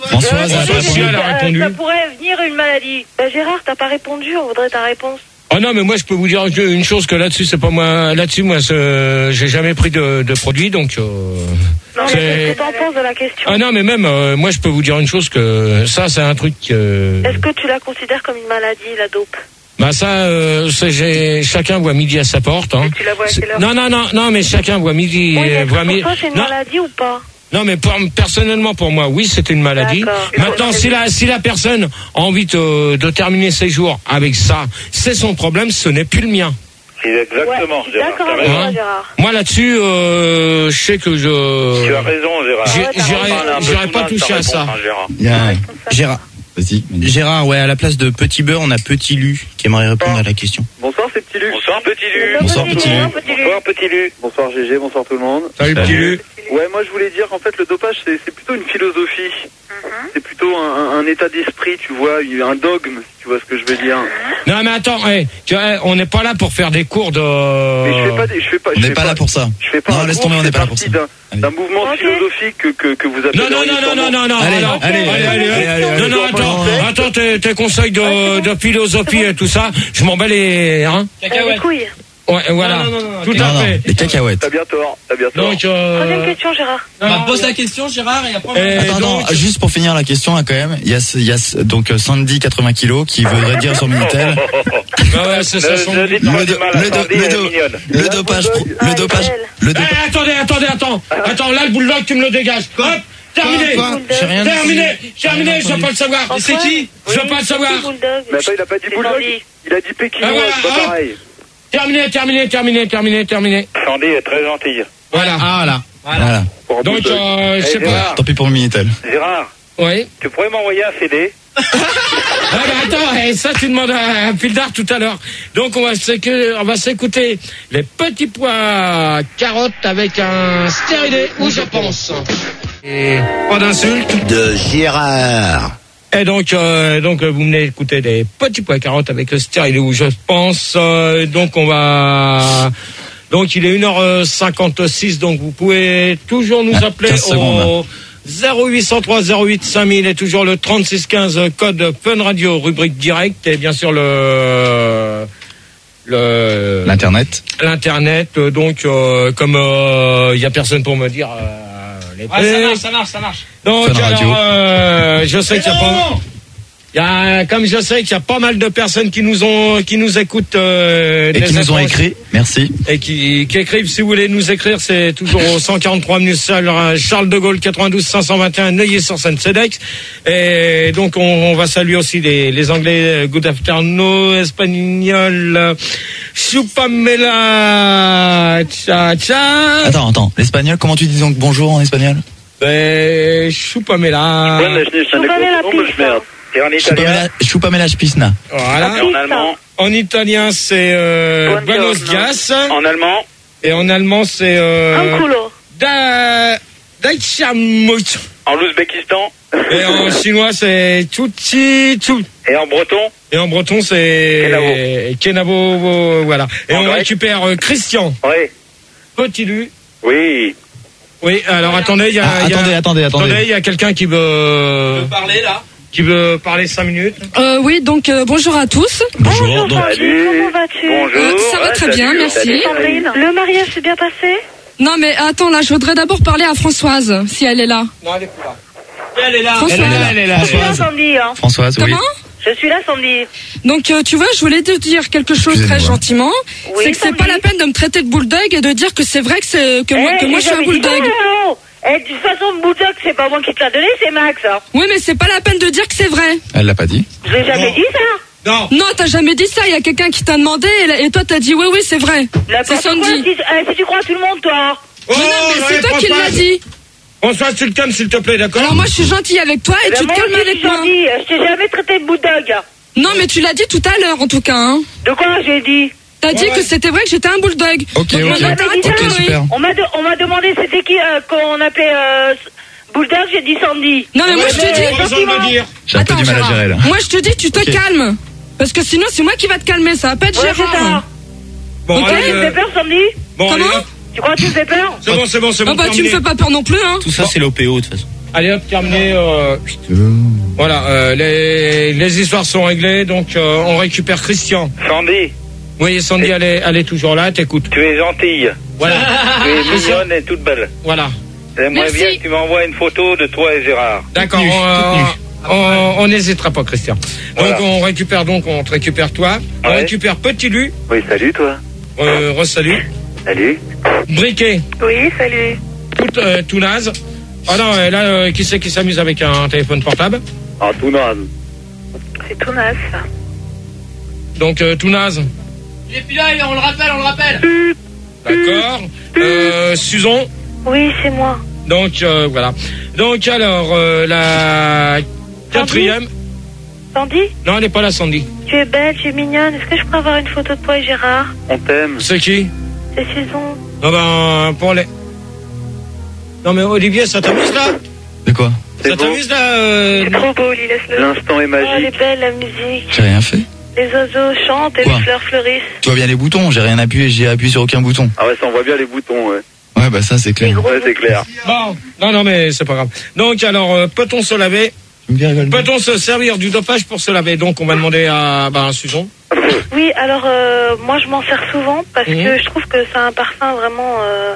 A: Françoise,
B: Françoise,
A: elle a pas
B: si,
A: répondu.
B: elle a répondu.
H: Ça pourrait venir une maladie.
E: Bah, Gérard, t'as pas répondu, on voudrait ta réponse.
B: Oh non, mais moi je peux vous dire une chose que là-dessus c'est pas moi. Là-dessus moi c'est- j'ai jamais pris de, de produit donc. Euh,
E: Non,
B: c'est-
E: mais qu'est-ce que t'en penses de la question?
B: Ah non mais même euh, moi je peux vous dire une chose que ça c'est un truc. Euh,
E: Est-ce que tu la considères comme une maladie, la dope?
B: bah ça euh, c'est j'ai chacun voit midi à sa porte. Hein.
E: Et tu la vois à
B: C'est-
E: quelle heure?
B: Non non non non mais chacun voit midi.
E: Oui, mais
B: voit
E: pour
B: mi-
E: toi, c'est une
B: non,
E: maladie ou pas?
B: non mais pour- personnellement pour moi oui c'est une maladie.
E: D'accord.
B: Maintenant si la si la personne a envie de, de terminer ses jours avec ça c'est son problème, ce n'est plus le mien.
G: Exactement,
E: Ouais, je suis
G: Gérard.
E: d'accord
G: t'as
E: avec
G: raison.
E: toi, Gérard.
B: Moi là-dessus euh, je sais que je.
G: Tu as raison, Gérard.
B: J'ai-
E: Ouais, t'as
B: j'irai-
E: raison.
G: Parle un peu
B: j'irai
G: tout
B: pas
G: naze, ta
B: toucher à
G: réponse,
B: ça.
G: hein, Gérard.
A: Il y a-
D: Gérard,
A: Vas-y. Manu.
D: Gérard, ouais, à la place de Petit Beurre, on a Petit Lu qui aimerait répondre à la question.
F: Bonsoir, c'est Petit Lu.
G: Bonsoir, petit Lu.
A: Bonsoir, petit Lu.
G: Bonsoir, petit Lu.
F: Bonsoir G G, bonsoir tout le monde.
B: Salut petit Lu.
F: Ouais, moi je voulais dire qu'en fait le dopage c'est c'est plutôt une philosophie. C'est plutôt un, un- un état d'esprit, tu vois, un dogme, si tu vois ce que je veux dire.
B: Non mais attends, hey, tu vois, on n'est pas là pour faire des cours de.
F: Mais je fais pas, des- je fais pas,
A: On
F: je
A: n'est
F: fais
A: pas là pour ça.
F: Je fais pas.
A: Non,
F: un
A: laisse
F: cours,
A: tomber, on
F: je
A: n'est
F: fais
A: pas là pour
F: partie
A: ça.
F: d'un-
A: Allez.
F: d'un mouvement
E: Ok.
F: philosophique que, que, que vous appelez.
B: Non non non non non non non.
A: Allez,
B: alors-
A: allez,
B: allez, allez,
A: allez, allez,
B: non
A: allez,
B: non
A: allez,
B: attends,
A: allez.
B: attends tes, tes conseils de, de philosophie et tout ça, je m'en bats les hein.
E: Euh, les couilles.
B: Ouais voilà.
C: Non, non, non, non,
B: Tout
A: Non,
B: à
A: non,
B: fait.
A: les cacahuètes.
F: T'as bien tort, t'as bien tort.
B: Donc
E: Troisième
B: euh.
E: question, Gérard.
B: non,
C: Bah,
B: non,
C: pose la question, Gérard, et après. on-
B: Et
A: Attends,
B: donc-
A: attends, juste pour finir la question, hein, quand même, il y a, ce- il y a ce- donc euh, Sandy, quatre-vingts kilos, qui voudrait dire sur Minitel,
B: Bah ouais, c'est ça.
G: Ne-
B: son-
G: ne dites pas
A: le,
G: du
A: do-
G: mal à
A: le, do-
G: Sandy,
A: le,
G: elle est
A: do-
G: mignonne.
A: le dopage, pro- le dopage, le
B: Eh,
A: dopage.
B: attendez, attendez, attends. Attends, là le bulldog, tu me le dégages. Hop, terminé.
D: Quoi J'ai rien
B: Terminé,
D: dit.
B: terminé, je veux pas le savoir.
E: Antoine
B: C'est qui Je veux
E: Oui,
B: pas le
E: c'est
B: savoir.
E: qui, Bulldog?
F: Mais attends, il a pas dit
E: C'est
F: bulldog,
E: Sandy.
F: il a dit pékinois,
B: Ah, voilà,
F: c'est pas
B: hop.
F: pareil.
B: Terminé, terminé, terminé, terminé, terminé.
G: Sandy est très gentille.
B: Voilà.
D: Ah là.
A: Voilà.
F: Pour un
B: Donc,
F: bulldog.
B: euh, je sais
G: Eh,
B: pas.
G: Gérard.
A: Tant pis pour Minitel.
G: Gérard,
B: Oui.
G: tu pourrais m'envoyer un C D?
B: Ah bah attends, eh, ça tu demandes à un fil d'art tout à l'heure. Donc on va s'écouter, on va s'écouter les petits pois carottes avec un stérilé où je pense. Et pas d'insulte.
I: De Gérard.
B: Et donc, euh, donc euh, vous venez écouter des petits pois carottes avec le stérilé où je pense. Euh, donc on va. Donc il est une heure cinquante-six, donc vous pouvez toujours nous
A: Ah,
B: appeler
A: quinze secondes,
B: au zéro huit cent trois zéro huit cinq mille et toujours le trente-six quinze code Fun Radio rubrique direct et bien sûr le le
A: L'Internet.
B: l'internet. Euh, Donc euh, comme il y a personne pour me dire euh, les
C: Ouais, ça
B: prix.
C: marche, ça marche, ça marche.
B: Donc
A: Fun Radio.
B: alors euh, je sais qu'il y a pas il y a, comme je sais qu'il y a pas mal de personnes qui nous ont, qui nous écoutent euh,
A: Et
B: des
A: qui nous ont
B: informations-
A: écrit. Merci.
B: et qui, qui écrivent. Si vous voulez nous écrire, c'est toujours au cent quarante-trois avenue Charles de Gaulle, quatre-vingt-douze cinq cent vingt et un, Neuilly-sur-Seine-Cedex. Et donc on, on va saluer aussi les, les Anglais. Good afternoon, espagnol. euh, Chupamela, cha cha.
A: Attends, attends. L'espagnol, comment tu dis donc bonjour en espagnol?
B: Ben, Chupamela.
G: Et en italien?
A: Chupamela, Chupamela Spisna.
B: Voilà.
G: Et en allemand?
B: En italien, c'est euh, Buenos dias.
G: En allemand?
B: Et en allemand, c'est euh,
E: Un coulo.
B: Da Daichamut.
G: En Ouzbékistan?
B: Et en chinois, c'est Chuchi Chu.
G: Et en breton?
B: Et en breton, c'est
G: Kenavo.
B: Kenavo, voilà. Et
G: En
B: on
G: grec?
B: récupère euh, Christian.
G: Oui.
B: Petit Lu.
G: Oui.
B: Oui, alors attendez, il y a,
A: Ah,
B: il y a-
A: attendez, attendez, attendez.
B: il y a quelqu'un qui veut
C: Parler là.
B: qui veut parler cinq minutes.
J: Euh, oui, donc euh, bonjour à tous.
A: Bonjour.
E: Bonjour,
A: donc-
E: Sandy,
G: Salut.
E: comment vas-tu?
G: Bonjour.
J: Euh, ça va
G: Ouais,
J: très
G: salut,
J: bien, merci.
G: salut.
E: Sandrine, le mariage s'est bien passé?
J: Non mais attends, là, je voudrais d'abord parler à Françoise, si elle est là.
B: Non, elle est plus là.
C: Elle est là.
J: Françoise.
B: Elle est là, elle est là.
E: Je suis là, Sandy. Hein.
A: Françoise, oui.
J: Comment
E: Je suis là, Sandy.
J: Donc euh, tu vois, je voulais te dire quelque chose très
A: Excusez-moi.
J: gentiment.
E: Oui,
J: c'est que c'est
E: Sandy.
J: pas la peine de me traiter de bulldog et de dire que c'est vrai que c'est que moi,
E: Eh,
J: que moi
E: j'ai
J: je suis un
E: jamais dit
J: bulldog.
E: ça, non. Eh, de toute façon, Bulldog, c'est pas moi qui te l'a donné, c'est Max. Hein.
J: Oui, mais c'est pas la peine de dire que c'est vrai.
A: Elle l'a pas dit.
E: Je l'ai jamais
B: Non.
E: dit, ça.
B: Non.
J: Non, t'as jamais dit ça. Il y a quelqu'un qui t'a demandé et, et toi t'as dit oui, oui, c'est vrai. C'est
E: N'importe quoi,
J: Sandy.
E: si, eh, si tu crois à tout le monde, toi.
B: Oh,
J: Mais non, mais c'est
B: ouais,
J: toi qui
B: Françoise.
J: l'as dit.
B: Françoise, tu le calmes, s'il te plaît, d'accord?
J: Alors moi, je suis gentille avec toi et
E: Eh ben,
J: tu te
E: moi
J: calmes
E: aussi,
J: avec moi.
E: Sandy, je t'ai jamais traité de Bulldog.
J: Non, mais tu l'as dit tout à l'heure, en tout cas. Hein.
E: De quoi j'ai dit?
J: T'as dit
B: Ouais.
J: que c'était vrai que j'étais un bulldog.
A: Ok,
J: Donc
A: ok.
J: maintenant, t'arrêtes tes
A: Ok,
J: conneries.
A: super.
E: On m'a de- on m'a demandé c'était qui euh, qu'on appelait euh, Bulldog, j'ai dit Sandy.
J: Non, mais moi, je te
B: Ouais,
J: dis.
B: pas besoin de me dire.
A: J'ai un peu du mal à
J: Gérard.
A: gérer là.
J: Moi, je te dis, tu te
A: Ok.
J: calmes. Parce que sinon, c'est moi qui va te calmer. Ça va pas être
E: Ouais, c'est
J: Gérard.
E: ça.
B: Bon,
J: Ok.
B: allez,
E: Tu
B: euh,
E: fais peur, Sandy?
B: bon, allez,
J: Comment
B: hop.
H: Tu crois que tu me fais peur?
B: C'est bon, c'est bon, c'est bon.
J: Ah bah tu me
B: terminé.
J: fais pas peur non plus, hein.
D: Tout ça, c'est l'O P O, de toute façon.
B: Allez hop, terminé. Euh... Voilà, euh, les, les histoires sont réglées, donc euh, on récupère Christian.
G: Sandy,
B: Oui, Sandy, elle est, elle est toujours là, t'écoutes.
G: tu es gentille.
B: Voilà.
G: Tu es mignonne et toute belle.
B: Voilà.
G: J'aimerais
J: Merci.
G: bien que tu m'envoies une photo de toi et Gérard.
B: D'accord,
D: Toute nue,
B: on,
D: toute nue.
B: on, on n'hésitera pas, Christian.
G: Voilà.
B: Donc on récupère donc, on te récupère toi, on
G: Ouais.
B: récupère Petit Lu,
F: Oui, salut toi.
B: euh, re-salut,
F: Salut.
B: Briquet,
E: Oui, salut.
B: tout, euh, tout naze. Ah non, euh, là, euh, qui c'est qui s'amuse avec un téléphone portable?
F: Ah, tout naze.
E: C'est tout naze, ça.
B: Donc euh, tout naze.
C: Il est plus là, on le rappelle, on le rappelle.
B: D'accord. Euh, Suzon.
E: Oui, c'est moi.
B: Donc euh, voilà. Donc alors euh, la quatrième.
E: Sandy,
B: Non, elle n'est pas là, Sandy.
E: tu es belle, tu es mignonne. Est-ce que je peux avoir une photo de toi et Gérard?
F: On t'aime.
B: C'est qui?
E: C'est Susan.
B: Ah ben pour les. Non mais Olivier, ça t'amuse là?
A: De quoi?
F: C'est
B: Ça
F: beau.
B: t'amuse là euh...
E: C'est trop beau, Lily, laisse-le.
F: L'instant est
E: Oh, elle est
F: magique.
E: belle, la musique.
A: J'ai rien fait.
E: Les oiseaux chantent et
A: Quoi?
E: les fleurs fleurissent.
A: Tu vois bien les boutons, j'ai rien appuyé, j'ai appuyé sur aucun bouton.
F: Ah ouais, ça on voit bien les boutons, ouais.
A: Ouais, bah ça c'est
E: Les
A: clair.
E: gros
F: Ouais, c'est clair.
B: Bon, non, non, mais c'est pas grave. Donc, alors, euh, peut-on se laver?
A: Tu me dis, rigole.
B: Peut-on se servir du dopage pour se laver? Donc, on va demander à, bah, à Suzon.
E: Oui, alors euh, moi je m'en sers souvent parce
B: Mhm.
E: que je trouve que c'est un parfum vraiment... euh,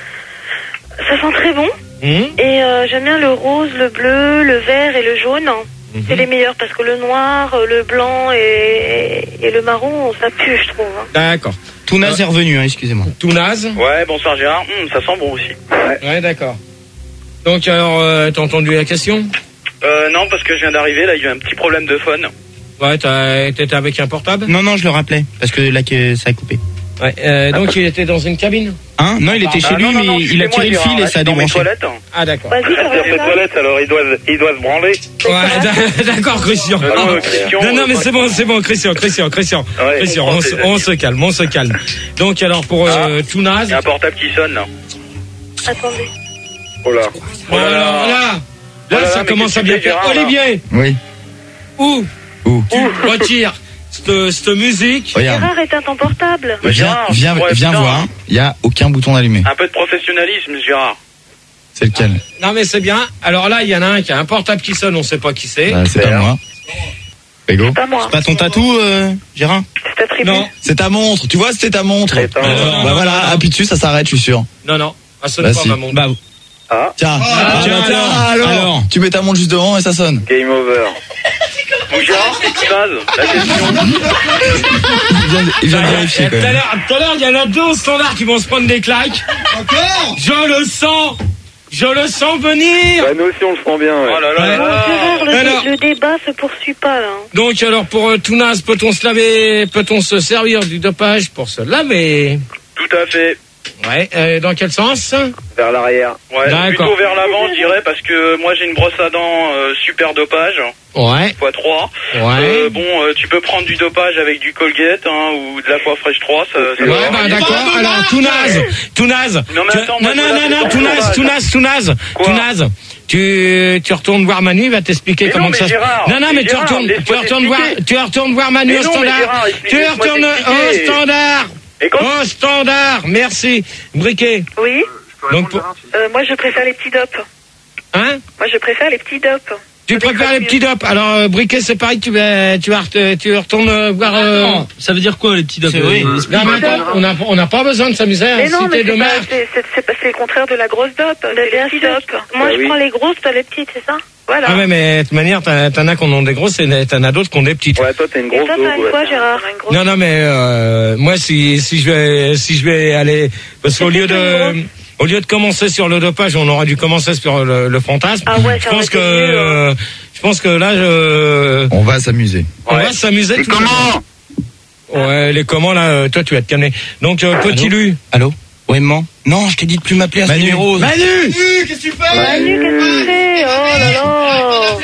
E: ça sent très bon.
B: Hum
E: Et euh, j'aime bien le rose, le bleu, le vert et le jaune.
B: Mhm.
E: C'est les meilleurs parce que le noir, euh, le blanc et, et le marron, ça pue, je trouve. hein.
B: D'accord.
D: Tout naze est revenu, hein, excusez-moi.
B: Tout naze?
G: Ouais, bonsoir Gérard. Hum, ça sent bon aussi.
B: Ouais, d'accord. Donc, alors, euh, t'as entendu la question?
G: Euh, non, parce que je viens d'arriver, là, il y a eu un petit problème de phone.
B: Ouais, t'as- t'étais avec un portable?
D: Non, non, je le rappelais, parce que là, que ça a coupé.
B: Ouais, euh, donc il était dans une cabine?
D: Hein? Non, il était chez
G: Ah,
D: lui,
G: non, non, non,
D: mais
G: je suis
D: il a
G: chez moi,
D: tiré le
G: Gérard,
D: fil
G: là,
D: et
G: je
D: ça a
G: suis dans mes
D: débranché.
G: toilettes.
B: Ah, d'accord.
E: Vas-y,
G: Il
E: ça
G: a
E: va
G: fait
E: faire.
G: toilettes, alors il doit, il doit se branler.
B: Ouais, d'a- d'accord, Christian.
G: Euh, non, Christian,
B: Non, non, mais
G: euh,
B: c'est bon, c'est bon, Christian, Christian, Christian.
G: Ouais,
B: Christian, on, se- on se calme, on se calme. Donc, alors, pour euh, tout
G: Il
B: naze.
G: y a un portable qui sonne, là.
E: Attendez.
F: Oh là.
B: Bon, alors, là, là,
G: Oh là là,
B: ça
G: mais
B: commence
G: qu'est-ce
B: à
G: que
B: bien
G: tu fais,
B: faire.
G: Gérard, là
B: Olivier,
A: Oui.
B: où
A: Où?
B: tu retires cette, cette musique?
A: Regarde.
E: Gérard, éteins ton portable.
G: Bah,
A: Viens,
G: Gérard,
A: viens,
G: ouais,
A: viens
G: putain.
A: voir. Il y a aucun bouton allumé.
G: Un peu de professionnalisme, Gérard.
A: C'est lequel?
B: Non, mais c'est bien. Alors là, il y en a un qui a un portable qui sonne, on sait pas qui c'est.
A: Bah, c'est pas moi. Ego.
E: Pas moi.
D: Pas ton tatou, euh, Gérard?
E: C'est ta tribu.
B: Non,
A: C'est ta montre. Tu vois, c'était ta montre.
F: Attends.
A: Euh, bah voilà, appuie dessus, ça s'arrête, je suis sûr.
B: non, non. Ah, sonne
A: Bah,
B: pas
A: si.
B: ma montre.
D: Bah,
A: Tiens,
B: Ah,
A: tiens,
B: alors,
A: alors,
D: alors.
A: tu mets ta montre juste devant et ça sonne.
F: Game over.
G: Bon, Gérard, c'est qui base la question.
A: Il vient, de- il vient de vérifier
B: Et
A: quand
B: Tout à
A: même.
B: l'heure, tout à l'heure, il y en a deux au standard qui vont se prendre des claques. Encore? Je le sens. Je le sens venir.
F: Bah, nous aussi on le sent bien, ouais.
G: Oh là là
B: Ouais.
G: là
E: Bon,
G: là.
E: Gérard, le,
B: Alors.
E: le débat se poursuit pas là. hein.
B: Donc alors pour euh, tout naze, peut-on se laver, peut-on se servir du dopage pour se laver?
G: Tout à fait.
B: Ouais. Euh, dans quel sens?
F: Vers l'arrière.
G: Ouais,
B: D'accord.
G: plutôt vers l'avant, je dirais, parce que moi j'ai une brosse à dents euh, super dopage,
B: Ouais.
G: fois trois.
B: Ouais.
G: Euh, bon, euh, tu peux prendre du dopage avec du Colgate hein, ou de l'Aquafresh trois. Ça, ça
B: Ouais,
G: va.
B: bah d'accord. Alors tout naze, tout naze.
G: Non, mais
B: Tu-
G: attends,
B: non,
G: moi,
B: non,
G: je veux
B: non,
G: la-
B: non, tout naze, tout naze, tout naze,
G: Quoi
B: tout naze. Tu, tu retournes voir Manu, il va t'expliquer
G: Mais
B: comment
G: non,
B: que
G: mais
B: ça se
G: Gérard,
B: Non, non, mais
G: mais
B: tu
G: Gérard,
B: retournes, tu
G: laisse-moi
B: retournes voir,
G: t'expliquer.
B: tu retournes voir Manu
G: Mais
B: au
G: non, mais
B: standard.
G: Gérard,
B: Tu
G: laisse-moi
B: retournes
G: t'expliquer.
B: au standard.
G: Et quand
B: Au standard. Merci. Briquet.
E: Oui.
B: Donc, pour-
E: Euh, moi, je préfère les petits dopes.
B: hein?
E: Moi, je préfère les petits dopes.
B: Tu préfères les petits dopes. Alors, euh, Briquet, c'est pareil, tu vas, tu vas, ret- tu retournes euh, voir, euh...
C: Non, ça veut dire quoi les petits dopes?
D: C'est vrai.
C: Euh,
B: Non, mais attends, on n'a on n'a pas besoin de s'amuser à
E: Mais non, mais
B: citer de
E: c'est pas-
B: marque.
E: c'est c'est- c'est pas- c'est le contraire de la grosse dope. C'est les petits dopes. Moi,
F: Bah
E: je
F: oui.
E: prends les grosses, toi les petites, c'est ça? Voilà.
B: Ah ouais, mais de toute manière, t'en t'en as qui en ont des grosses et t'en as d'autres qui ont des petites.
F: Ouais, toi t'es une
E: Et
F: grosse
E: toi,
F: daube,
E: t'as une
F: ouais.
E: quoi, Gérard?
B: Non, non, mais euh, moi, si si je vais si je vais aller, parce qu'au lieu de au lieu de commencer sur le dopage, on aurait dû commencer sur le, le fantasme.
E: Ah ouais,
B: je
E: ça
B: pense
E: aurait
B: que
E: été mieux, hein.
B: euh, je pense que là, je,
A: On va s'amuser.
B: on va s'amuser. tous
F: Comment?
B: Ouais, les comment là, euh, toi, tu vas te calmer. Donc, euh, petit
D: Allô
B: Lu.
D: Allô? Ouais, maman? Non, je t'ai dit de plus m'appeler à ce
A: Manu.
D: numéro.
A: Manu!
E: Manu, qu'est-ce que tu fais? Oh là là!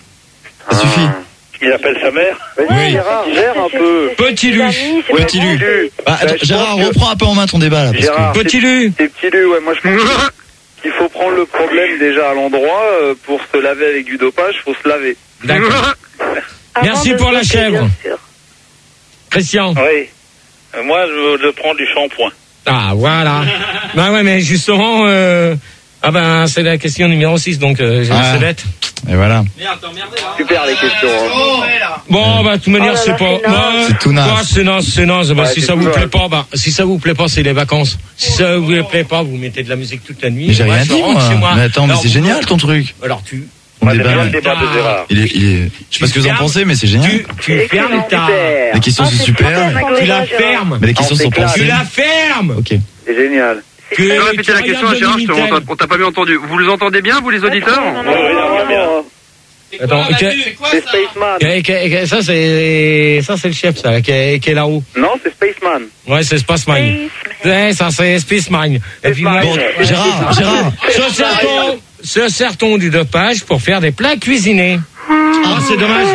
A: Ça suffit.
G: Il appelle sa mère.
F: Vas-y, Gérard, gère un peu.
B: Petit Lu.
A: Petit Lu. Bah, attends,
F: Bah, je
A: Gérard,
F: pense que-
A: reprends un peu en main ton débat là. Parce que...
F: Gérard,
B: Petit Lu.
F: c'est petit Lu, ouais, moi je pense qu'il faut prendre le problème déjà à l'endroit. euh, Pour se laver avec du dopage, faut se laver.
B: D'accord. Merci
E: Avant de
B: pour la
E: voter,
B: chèvre.
E: bien sûr.
B: Christian.
G: Oui. Euh, moi, je, je prends du shampoing.
B: Ah, voilà. Bah ouais, mais justement, euh, ah ben, c'est la question numéro six, donc euh, j'ai
A: Ah.
B: laissé bête.
A: Et voilà.
F: Super les questions. Hein.
B: Bon, bah, de toute manière,
E: Oh là
B: c'est
E: là,
B: pas...
E: c'est naze.
B: Ouais,
A: C'est tout naze.
B: ouais, c'est naze, c'est naze. Bah,
F: Ouais,
B: si
F: c'est
B: ça
F: tout
B: vous
F: naze.
B: plaît pas, bah, si ça vous plaît pas, c'est les vacances. Si ça vous plaît pas, vous mettez de la musique toute la nuit.
A: Mais j'ai
B: Moi,
A: rien
B: je
A: dit,
B: rentre chez
A: moi. Mais attends, mais
B: Alors,
A: c'est
B: vous-
A: génial ton truc.
B: Alors, tu...
A: On
F: Moi, j'aime
A: débat.
F: bien le débat de Gérard.
A: Il est, il est, je sais pas ce que vous en
B: fermes.
A: pensez, mais c'est génial.
B: Tu, tu fermes ta...
A: Les questions
E: Ah,
A: sont
E: c'est
A: super.
E: super.
B: Tu la fermes.
A: Mais les questions
F: On
A: sont
F: s'éclate.
A: pensées.
B: Tu la fermes.
A: Ok.
F: C'est génial.
B: Que
K: Je vais répéter
B: tu
K: la question à
B: regardes
K: Gérard, je te-
B: le Minitel.
K: on t'a- on t'a pas bien entendu. Vous les entendez bien, vous les auditeurs?
E: Non, non,
F: Ouais,
E: non,
F: oui,
E: non,
F: non,
E: non.
F: non.
B: Attends, que-
F: C'est Spaceman.
B: que- que- que- ça c'est ça c'est le chef ça qui est, qui est là-haut.
F: Non, c'est Spaceman.
B: Ouais, c'est Spaceman. Ouais, ça c'est Spaceman. Et puis moi,
A: Bon,
B: je-
A: Gérard, Gérard.
B: se sert-on se sert-on du dopage pour faire des plats cuisinés? Ah, c'est dommage.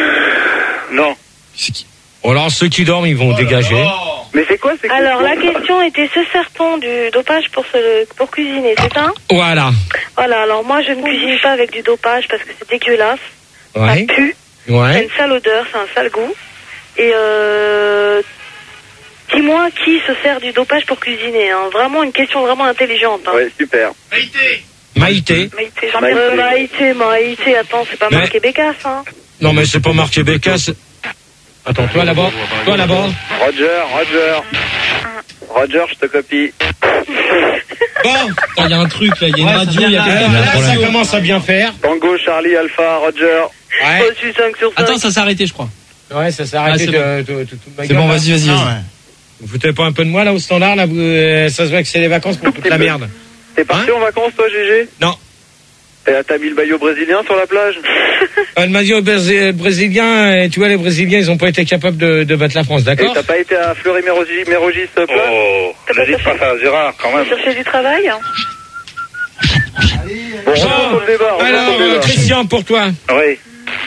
F: Non.
A: C'est qui?
B: Oh, alors ceux qui dorment, ils vont dégager.
F: Mais c'est quoi c'est
E: Alors, la question était, se sert-on du dopage pour, se, pour cuisiner, c'est ça?
B: Voilà.
E: Voilà, alors moi, je ne cuisine pas avec du dopage parce que c'est dégueulasse.
B: Ouais.
E: Ça pue. C'est
B: Ouais.
E: une sale odeur, c'est un sale goût. Et euh, dis-moi qui se sert du dopage pour cuisiner. Hein. Vraiment une question vraiment intelligente. Hein.
F: Ouais, super.
B: Maïté.
E: Maïté, Jean-Pierre. Euh, Maïté, Maïté, attends, c'est pas
B: Mais-
E: marqué Bécasse. Hein.
B: Non mais c'est pas marqué Bécasse. Attends, toi là-bas. Toi là-bas.
F: Roger, Roger. Roger, je te copie.
B: Bon.
C: Il y a un truc là, il y a une
B: Ouais, ça
C: radio,
B: vient
C: il y a
B: là,
C: quelqu'un.
B: là, ça commence à bien faire.
F: Tango, Charlie, Alpha, Roger.
B: Ouais.
E: Oh, je suis cinq sur cinq.
C: Attends, ça s'est arrêté, je crois.
B: Ouais, ça s'est
C: Ah,
B: arrêté
C: c'est
B: de, de- de- de- toute ma
A: C'est
B: gueule,
A: bon,
B: là.
A: vas-y, vas-y,
B: Ah,
A: vas-y.
B: ouais. Vous foutez pas un peu de moi là au standard là, vous, euh, ça se voit que c'est les vacances pour toute la merde.
F: T'es parti en vacances, toi, G G?
B: Non.
F: Et t'as mis le maillot brésilien sur la plage?
B: Euh, le maillot brésé- brésilien, euh, tu vois, les Brésiliens, ils ont pas été capables de, de battre la France,
F: Et
B: d'accord?
F: t'as pas été à Fleury-Mérogis plage?
G: Oh, ne dites pas ça, Gérard, quand même.
E: Chercher du travail. Hein.
F: Bon, revenons sur le débat, revenons
B: Alors,
F: sur le
B: euh,
F: débat.
B: Christian, pour toi.
F: Oui.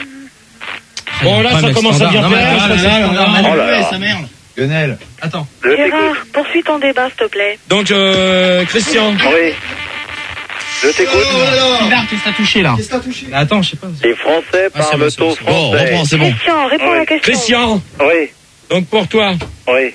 B: Bon, là,
C: Ouais,
B: ça
C: mais
B: commence à
C: standard.
B: bien
C: Non, mais
B: faire.
C: là, là, là, là, là,
F: Oh là là.
C: sa merde.
A: Lionel.
C: Attends.
F: Je t'écoute.
E: Gérard, poursuis ton débat, s'il te plaît.
B: Donc, euh, Christian.
F: Oui. Je t'écoute.
C: Sylvain, qu'est-ce que t'as touché là? Mais attends, je sais pas.
F: Les Français
C: Ah, c'est
F: parlent
C: bon, c'est
F: au
C: bon, c'est bon.
A: Bon,
F: français.
A: reprends, c'est bon.
E: Christian, réponds à la question.
B: Christian.
F: Oui,
B: Donc, pour toi.
F: oui.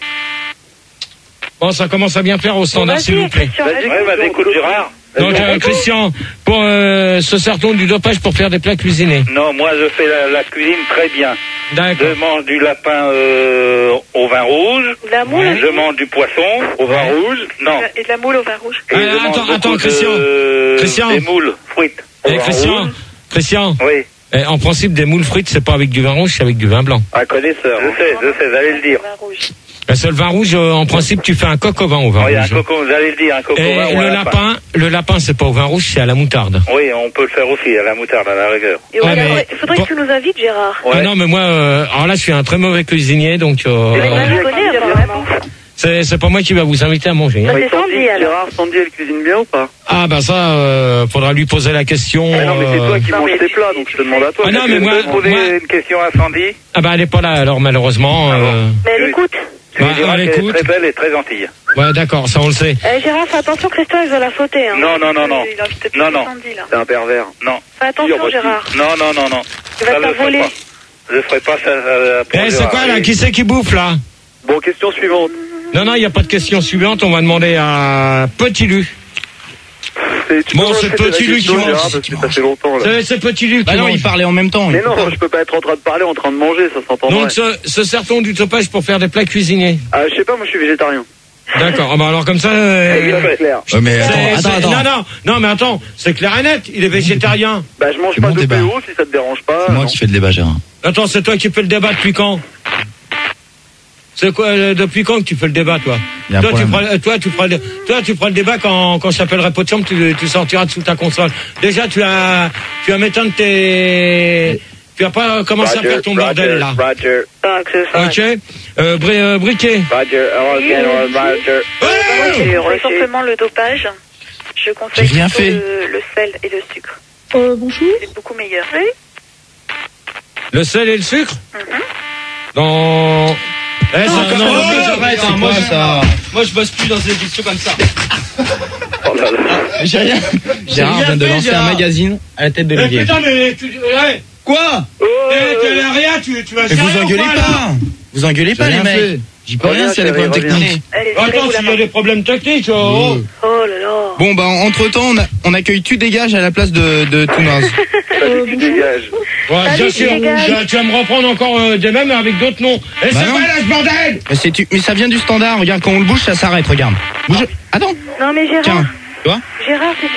B: Bon, ça commence à bien faire au
E: Bon,
B: standard, s'il
E: vas-y,
B: vous plaît.
E: Christian,
F: Vas-y,
E: vas-y.
F: vas-y, écoute Gérard.
B: Donc, euh, Christian, pour, euh, se sert-on du dopage pour faire des plats cuisinés?
G: Non, moi je fais la, la cuisine très bien.
B: D'accord.
G: Je mange du lapin euh, au vin rouge.
E: De la moule
G: Je mange du poisson au vin rouge. Non.
E: et de la moule au vin rouge.
G: Et
B: Ah,
G: je mange
B: attends,
G: beaucoup
B: attends,
G: de-
B: Christian. Christian.
G: Des moules frites. au
B: Eh,
G: vin
B: Christian,
G: rouge.
B: Christian.
G: Oui,
B: Eh, en principe, des moules frites, c'est pas avec du vin rouge, c'est avec du vin blanc.
F: Un connaisseur.
G: je sais, je sais, vous allez le dire.
E: Vin rouge.
B: Le seul vin rouge, euh, en principe, tu fais un coq au vin au vin
G: Oui, un
B: rouge.
G: coco, vous allez le dire, un coco
B: Et
G: vin ou un
B: le lapin, le lapin, c'est pas au vin rouge, c'est à la moutarde.
G: Oui, on peut le faire aussi, à la moutarde, à la rigueur.
E: Et
B: Ouais,
E: ouais,
B: mais-
E: ouais, il faudrait
B: bon.
E: que tu nous invites, Gérard.
B: Ah non, mais moi, euh, alors là, je suis un très mauvais cuisinier, donc
E: Mais
B: euh,
E: je connais, apparemment.
B: c'est c'est pas moi qui va vous inviter à manger. hein.
E: Bah, c'est Sandy, alors.
F: Gérard, Sandy, elle cuisine bien ou pas?
B: Ah bah ça, euh, faudra lui poser la question.
F: Ah non, mais c'est
B: euh,
F: toi qui
E: Non,
F: manges
E: mais
F: tes
E: tu-
F: plats, donc je te demande à toi.
B: Ah non, mais
G: Je
B: moi,
G: peux poser
B: moi-
G: une question à Sandy.
B: Ah bah elle est pas là, alors malheureusement.
G: Ah bon.
B: euh,
E: Mais elle écoute.
G: Tu lui
B: Bah,
G: diras
B: elle
G: qu'elle est
B: écoute.
G: très belle et très gentille.
B: Ouais, d'accord, ça on le sait.
E: Eh, Gérard, fais attention, Christophe, il va la sauter. Hein.
G: Non, non, non, non.
E: Il a envie de te piquer
G: Non, non.
E: Sandy, là.
F: C'est un pervers.
G: Non,
E: Fais attention,
F: Dis,
E: Gérard.
G: non, non, non, non.
E: Tu vas
G: Ça,
E: te
G: je
E: la
G: ferai
E: voler.
G: pas. Je ferai pas ça. euh, pour
B: Eh, c'est
G: Gérard.
B: quoi là?
G: Oui.
B: Qui c'est qui bouffe là?
F: Bon, question suivante.
B: Non, non, il n'y a pas de question suivante, on va demander à Petit Lu.
F: C'est- tu
B: Bon,
F: peux
B: c'est
F: répéter la
B: Petit Lu
F: question,
B: qui mange,
F: Gérard,
B: c'est
F: parce
B: qui
F: que ça fait longtemps, là.
B: C'est c'est Petit Lu qui
C: Bah non,
B: mange.
C: il parlait en même temps.
F: Mais
C: il-
F: non, je peux pas être en train de parler, en train de manger, ça s'entendrait.
B: Donc, se, se sert-on du dopage pour faire des plats cuisinés?
F: Ah, je sais pas, moi je suis végétarien.
B: D'accord, ah bah alors comme ça... euh,
F: Eh, c'est clair.
A: Ouais, mais
B: c'est-
A: attends,
B: c'est-
A: attends, attends.
B: Non, non, non, mais attends, c'est clair et net, il est végétarien.
F: Bah, je mange
A: C'est
F: pas
A: mon
F: de
A: débat.
F: P O si ça te dérange pas.
A: C'est moi
F: non.
A: qui fais le débat, Gérard.
B: Attends, c'est toi qui fais le débat depuis quand? C'est quoi, euh, depuis quand que tu fais le débat, toi?
A: Il y a un
B: Toi tu,
A: problème.
B: feras, toi, tu feras le, toi, tu feras le débat quand, quand je t'appellerai pot de chambre, tu, tu sortiras de sous ta console. Déjà, tu as, tu vas m'éteindre tes, tu vas pas commencer à faire ton bordel, là.
F: Roger,
E: Ah, que ce soit.
B: Ok? Euh, bri, euh, briquet.
F: Roger, Roger, Roger.
E: Moi,
B: Ouais
E: j'ai reçu simplement le dopage. Je conseille
A: J'ai rien
E: plutôt
A: fait.
E: Le, le sel et le sucre.
J: Euh, bonjour.
E: C'est beaucoup meilleur. Oui.
B: Le sel et le sucre?
E: Mhm.
B: Dans, eh, ça,
C: Non,
B: non,
C: non,
B: non,
C: mais
B: non,
C: j'arrête,
B: c'est
C: hein, moi,
B: quoi,
C: je-
B: ça?
C: Moi, je bosse plus dans des émissions comme ça.
F: Oh là là.
C: J'ai rien. Gérard
B: rien
C: vient de
B: fait,
C: lancer
B: Gérard.
C: un magazine à la tête de
B: Eh,
C: Olivier.
B: putain, mais tu, ouais.
C: Quoi?
B: Eh, t'as l'air rien, tu, tu vas
C: Mais
B: sérieux
C: vous
B: ou
C: engueulez
B: là
C: pas. Vous engueulez pas,
A: J'ai
C: les
A: rien
C: mecs.
A: fait. J'y peux rien
F: Reviens,
A: s'il y a des
F: chérie,
A: problèmes
F: reviens.
A: techniques.
E: Allez,
B: Attends,
E: serrez-vous la
B: s'il y a
E: main.
B: des problèmes techniques, oh.
E: Oh là là.
D: Bon, bah, entre temps, on, a- on accueille Tu Dégages à la place de, de Toonaz.
F: Salut, tu dégages.
B: Ouais,
E: Allez,
B: bien sûr,
E: dégage.
B: tu- tu vas me reprendre encore euh, des mêmes mais avec d'autres noms. Et
D: Bah
B: c'est
D: non.
B: pas là ce bordel.
D: Mais, c'est tu- mais ça vient du standard. Regarde, quand on le bouge, ça s'arrête. Regarde. Bouge. Attends.
E: Non mais Gérard,
D: Tiens. Tu vois?
E: Gérard, c'est